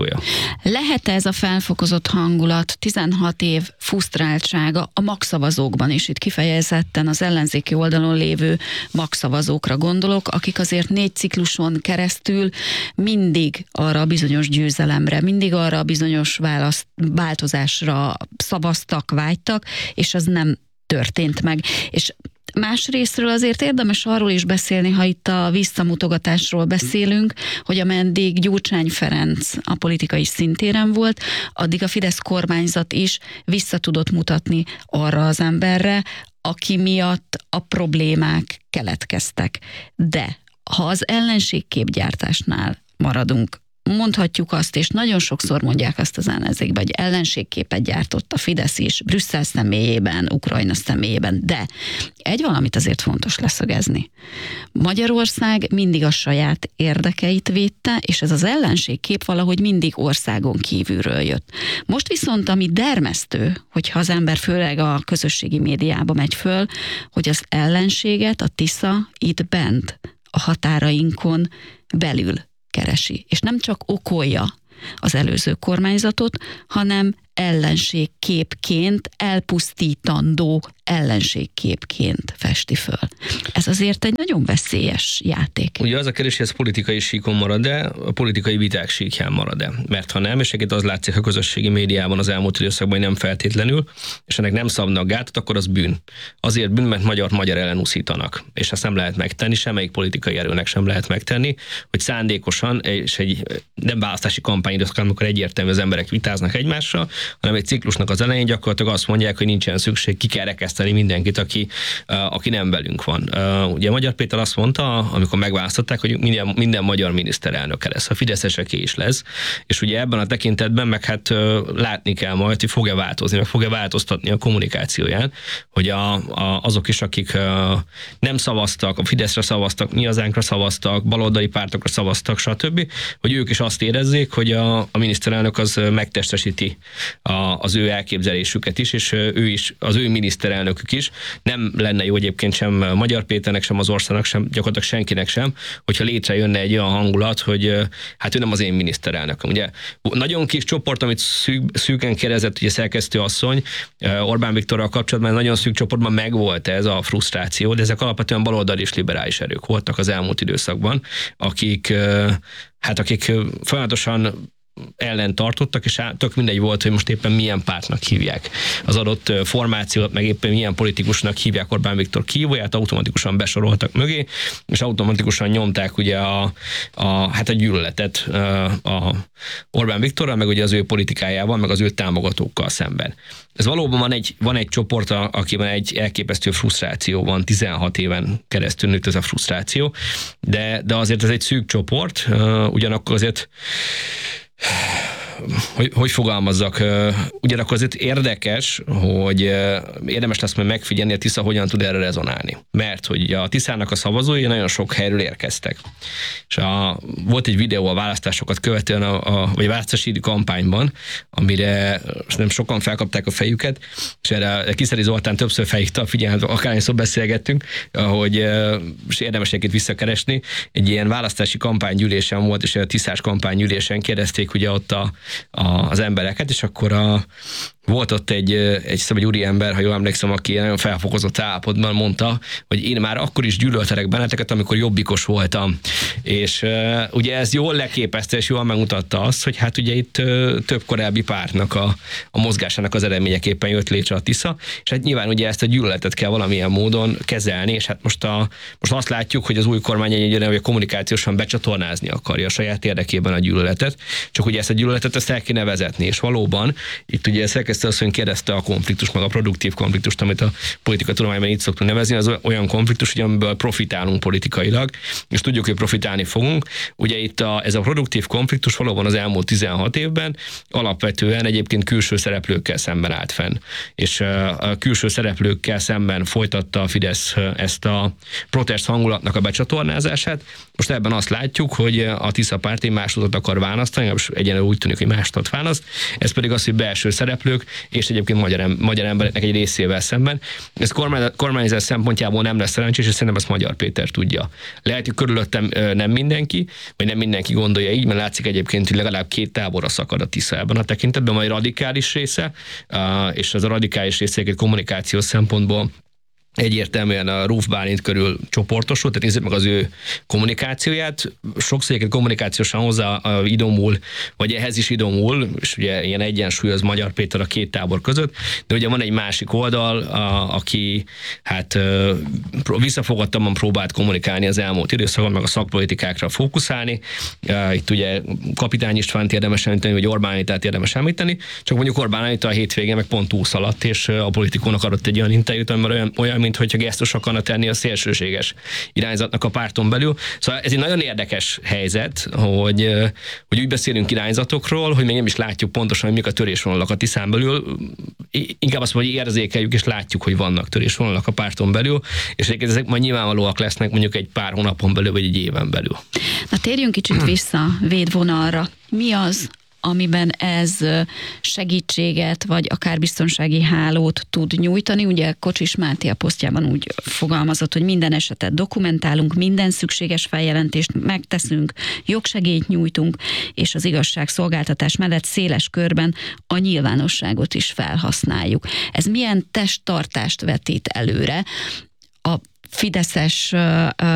frusztrációja. Lehet ez a felfokozott hangulat, tizenhat év frusztráltsága a magszavazókban, és itt kifejezetten az ellenzéki oldalon lévő magszavazókra gondolok, akik azért négy cikluson keresztül mindig arra a bizonyos győzelemre, mindig arra a bizonyos választ, változásra szavaztak, vágytak, és az nem történt meg. És másrésztről azért érdemes arról is beszélni, ha itt a visszamutogatásról beszélünk, hogy ameddig Gyurcsány Ferenc a politikai szintéren volt, addig a Fidesz kormányzat is vissza tudott mutatni arra az emberre, aki miatt a problémák keletkeztek. De ha az ellenségképgyártásnál maradunk, mondhatjuk azt, és nagyon sokszor mondják azt az ellenzékben, hogy ellenségképet gyártott a Fidesz is, Brüsszel személyében, Ukrajna személyében, de egy valamit azért fontos leszögezni. Magyarország mindig a saját érdekeit védte, és ez az ellenségkép valahogy mindig országon kívülről jött. Most viszont, ami dermesztő, hogyha az ember főleg a közösségi médiába megy föl, hogy az ellenséget a Tisza itt bent, a határainkon belül keresi. És nem csak okolja az előző kormányzatot, hanem ellenségképként, elpusztítandó ellenségképként festi föl. Ez azért egy nagyon veszélyes játék. Ugye az a kérdés, hogy ez politikai síkon marad-e, a politikai viták síkján marad-e. Mert ha nem, és egyébként az látszik a közösségi médiában az elmúlt időszakban, hogy nem feltétlenül, és ennek nem szabnak gátat, akkor az bűn. Azért bűn, mert magyar magyar ellen uszítanak. És ezt nem lehet megtenni, semmelyik politikai erőnek sem lehet megtenni, hogy szándékosan, és egy nem választási kampányidőszak, amikor egyértelmű az emberek vitáznak egymással, hanem egy ciklusnak az elején gyakorlatilag azt mondják, hogy nincsen szükség, ki kell rekeszteni mindenkit, aki, aki nem velünk van. Ugye Magyar Péter azt mondta, amikor megválasztották, hogy minden, minden magyar miniszterelnöke lesz, a fideszeseké is lesz, és ugye ebben a tekintetben meg hát látni kell majd, hogy fog-e változni, meg fog-e változtatni a kommunikációján, hogy a, a, azok is, akik nem szavaztak, a Fideszre szavaztak, mi hazánkra szavaztak, baloldali pártokra szavaztak, stb., hogy ők is azt érezzék, hogy a, a miniszterelnök az megtestesíti a, az ő elképzelésüket is, és ő is, az ő miniszterelnökük is. Nem lenne jó egyébként sem Magyar Péternek, sem az országnak, sem gyakorlatilag senkinek sem, hogyha létrejönne egy olyan hangulat, hogy hát ő nem az én miniszterelnököm. Ugye nagyon kis csoport, amit szűk, szűken kérdezett ugye szerkesztő asszony Orbán Viktorral kapcsolatban, nagyon szűk csoportban megvolt ez a frusztráció, de ezek alapvetően baloldali és liberális erők voltak az elmúlt időszakban, akik hát akik folyamatosan ellen tartottak, és tök mindegy volt, hogy most éppen milyen pártnak hívják az adott formációt, meg éppen milyen politikusnak hívják Orbán Viktor kihívóját, automatikusan besoroltak mögé, és automatikusan nyomták ugye a, a, hát a gyűlöletet a Orbán Viktorral, meg ugye az ő politikájával, meg az ő támogatókkal szemben. Ez valóban van egy, van egy csoport, akiben egy elképesztő frusztráció van, tizenhat éven keresztül nőtt ez a frusztráció, de, de azért ez egy szűk csoport, ugyanakkor azért Hogy, hogy fogalmazzak, ugyanakkor azért érdekes, hogy érdemes lesz majd megfigyelni, a Tisza hogyan tud erre rezonálni. Mert hogy a Tiszának a szavazói nagyon sok helyről érkeztek. És a, volt egy videó a választásokat követően, a, a, vagy a választási kampányban, amire nem sokan felkapták a fejüket, és erre Kiszeri Zoltán többször felhívta a figyelmet, akárhányszor beszélgettünk, hogy és érdemes egyébként visszakeresni. Egy ilyen választási kampánygyűlésen volt, és a Tiszás kampánygyűlésen kérdezték ugye ott a A, az embereket, és akkor a, volt ott egy, egy, egy úriember, ha jól emlékszem, aki nagyon felfokozott állapotban mondta, hogy én már akkor is gyűlöltelek benneteket, amikor jobbikos voltam. És uh, ugye ez jól leképezte, és jól megmutatta azt, hogy hát ugye itt uh, több korábbi pártnak a, a mozgásának az eredményeképpen jött létre a Tisza, és hát nyilván ugye ezt a gyűlöletet kell valamilyen módon kezelni, és hát most, a, most azt látjuk, hogy az új kormány egyre, hogy kommunikációsan becsatornázni akarja a saját érdekében a gyűlöletet, csak ugye ezt a gyűlöletet ezt el kéne vezetni, és valóban itt ugye szerkesztő asszony kérdezte a konfliktus, meg a produktív konfliktust, amit a politika tudományban így szoktunk nevezni, az olyan konfliktus, hogy amiből profitálunk politikailag, és tudjuk, hogy profitálni fogunk. Ugye itt a, ez a produktív konfliktus valóban az elmúlt tizenhat évben alapvetően egyébként külső szereplőkkel szemben állt fenn. És a külső szereplőkkel szemben folytatta a Fidesz ezt a protest hangulatnak a becsatornázását. Most ebben azt látjuk, hogy a Tisza párt egy másodot akar választani, és egyenlően úgy tűnik, hogy másodot választ. Ez pedig az, hogy belső szereplők és egyébként magyar, magyar embereknek egy részével szemben. Ez kormányzás szempontjából nem lesz szerencsés, és szerintem ezt Magyar Péter tudja. Lehet, hogy körülöttem nem mindenki, vagy nem mindenki gondolja így, mert látszik egyébként, hogy legalább két táborra szakad a Tisza ebben a tekintetben, majd radikális része, és az a radikális része egy kommunikációs szempontból egyértelműen a Ruf Bálint körül csoportosult, tehát nézzük meg az ő kommunikációját. Sokszor egy kommunikációsan hozzá idomul, vagy ehhez is idomul, és ugye ilyen egyensúly az Magyar Péter a két tábor között, de ugye van egy másik oldal, a, aki hát visszafogadtabban próbált kommunikálni az elmúlt időszakban, meg a szakpolitikákra fókuszálni. Itt ugye Kapitány Istvánt érdemes említeni, vagy Orbán Anitát érdemes említeni, csak mondjuk Orbán Anita a hétvégén meg pont túsz alatt, és a Politikónak adott egy olyan interjút, amiben olyan, olyan mint hogyha gesztus akarna tenni a szélsőséges irányzatnak a párton belül. Szóval ez egy nagyon érdekes helyzet, hogy, hogy úgy beszélünk irányzatokról, hogy még nem is látjuk pontosan, hogy mik a törésvonalak a Tiszán belül. Inkább azt mondom, hogy érzékeljük és látjuk, hogy vannak törésvonalak a párton belül, és ezek majd nyilvánvalóak lesznek mondjuk egy pár hónapon belül, vagy egy éven belül. Na térjünk kicsit vissza védvonalra. Mi az, amiben ez segítséget, vagy akár biztonsági hálót tud nyújtani? Ugye Kocsis Máté a posztjában úgy fogalmazott, hogy minden esetet dokumentálunk, minden szükséges feljelentést megteszünk, jogsegélyt nyújtunk, és az igazságszolgáltatás mellett széles körben a nyilvánosságot is felhasználjuk. Ez milyen testtartást vetít előre a fideszes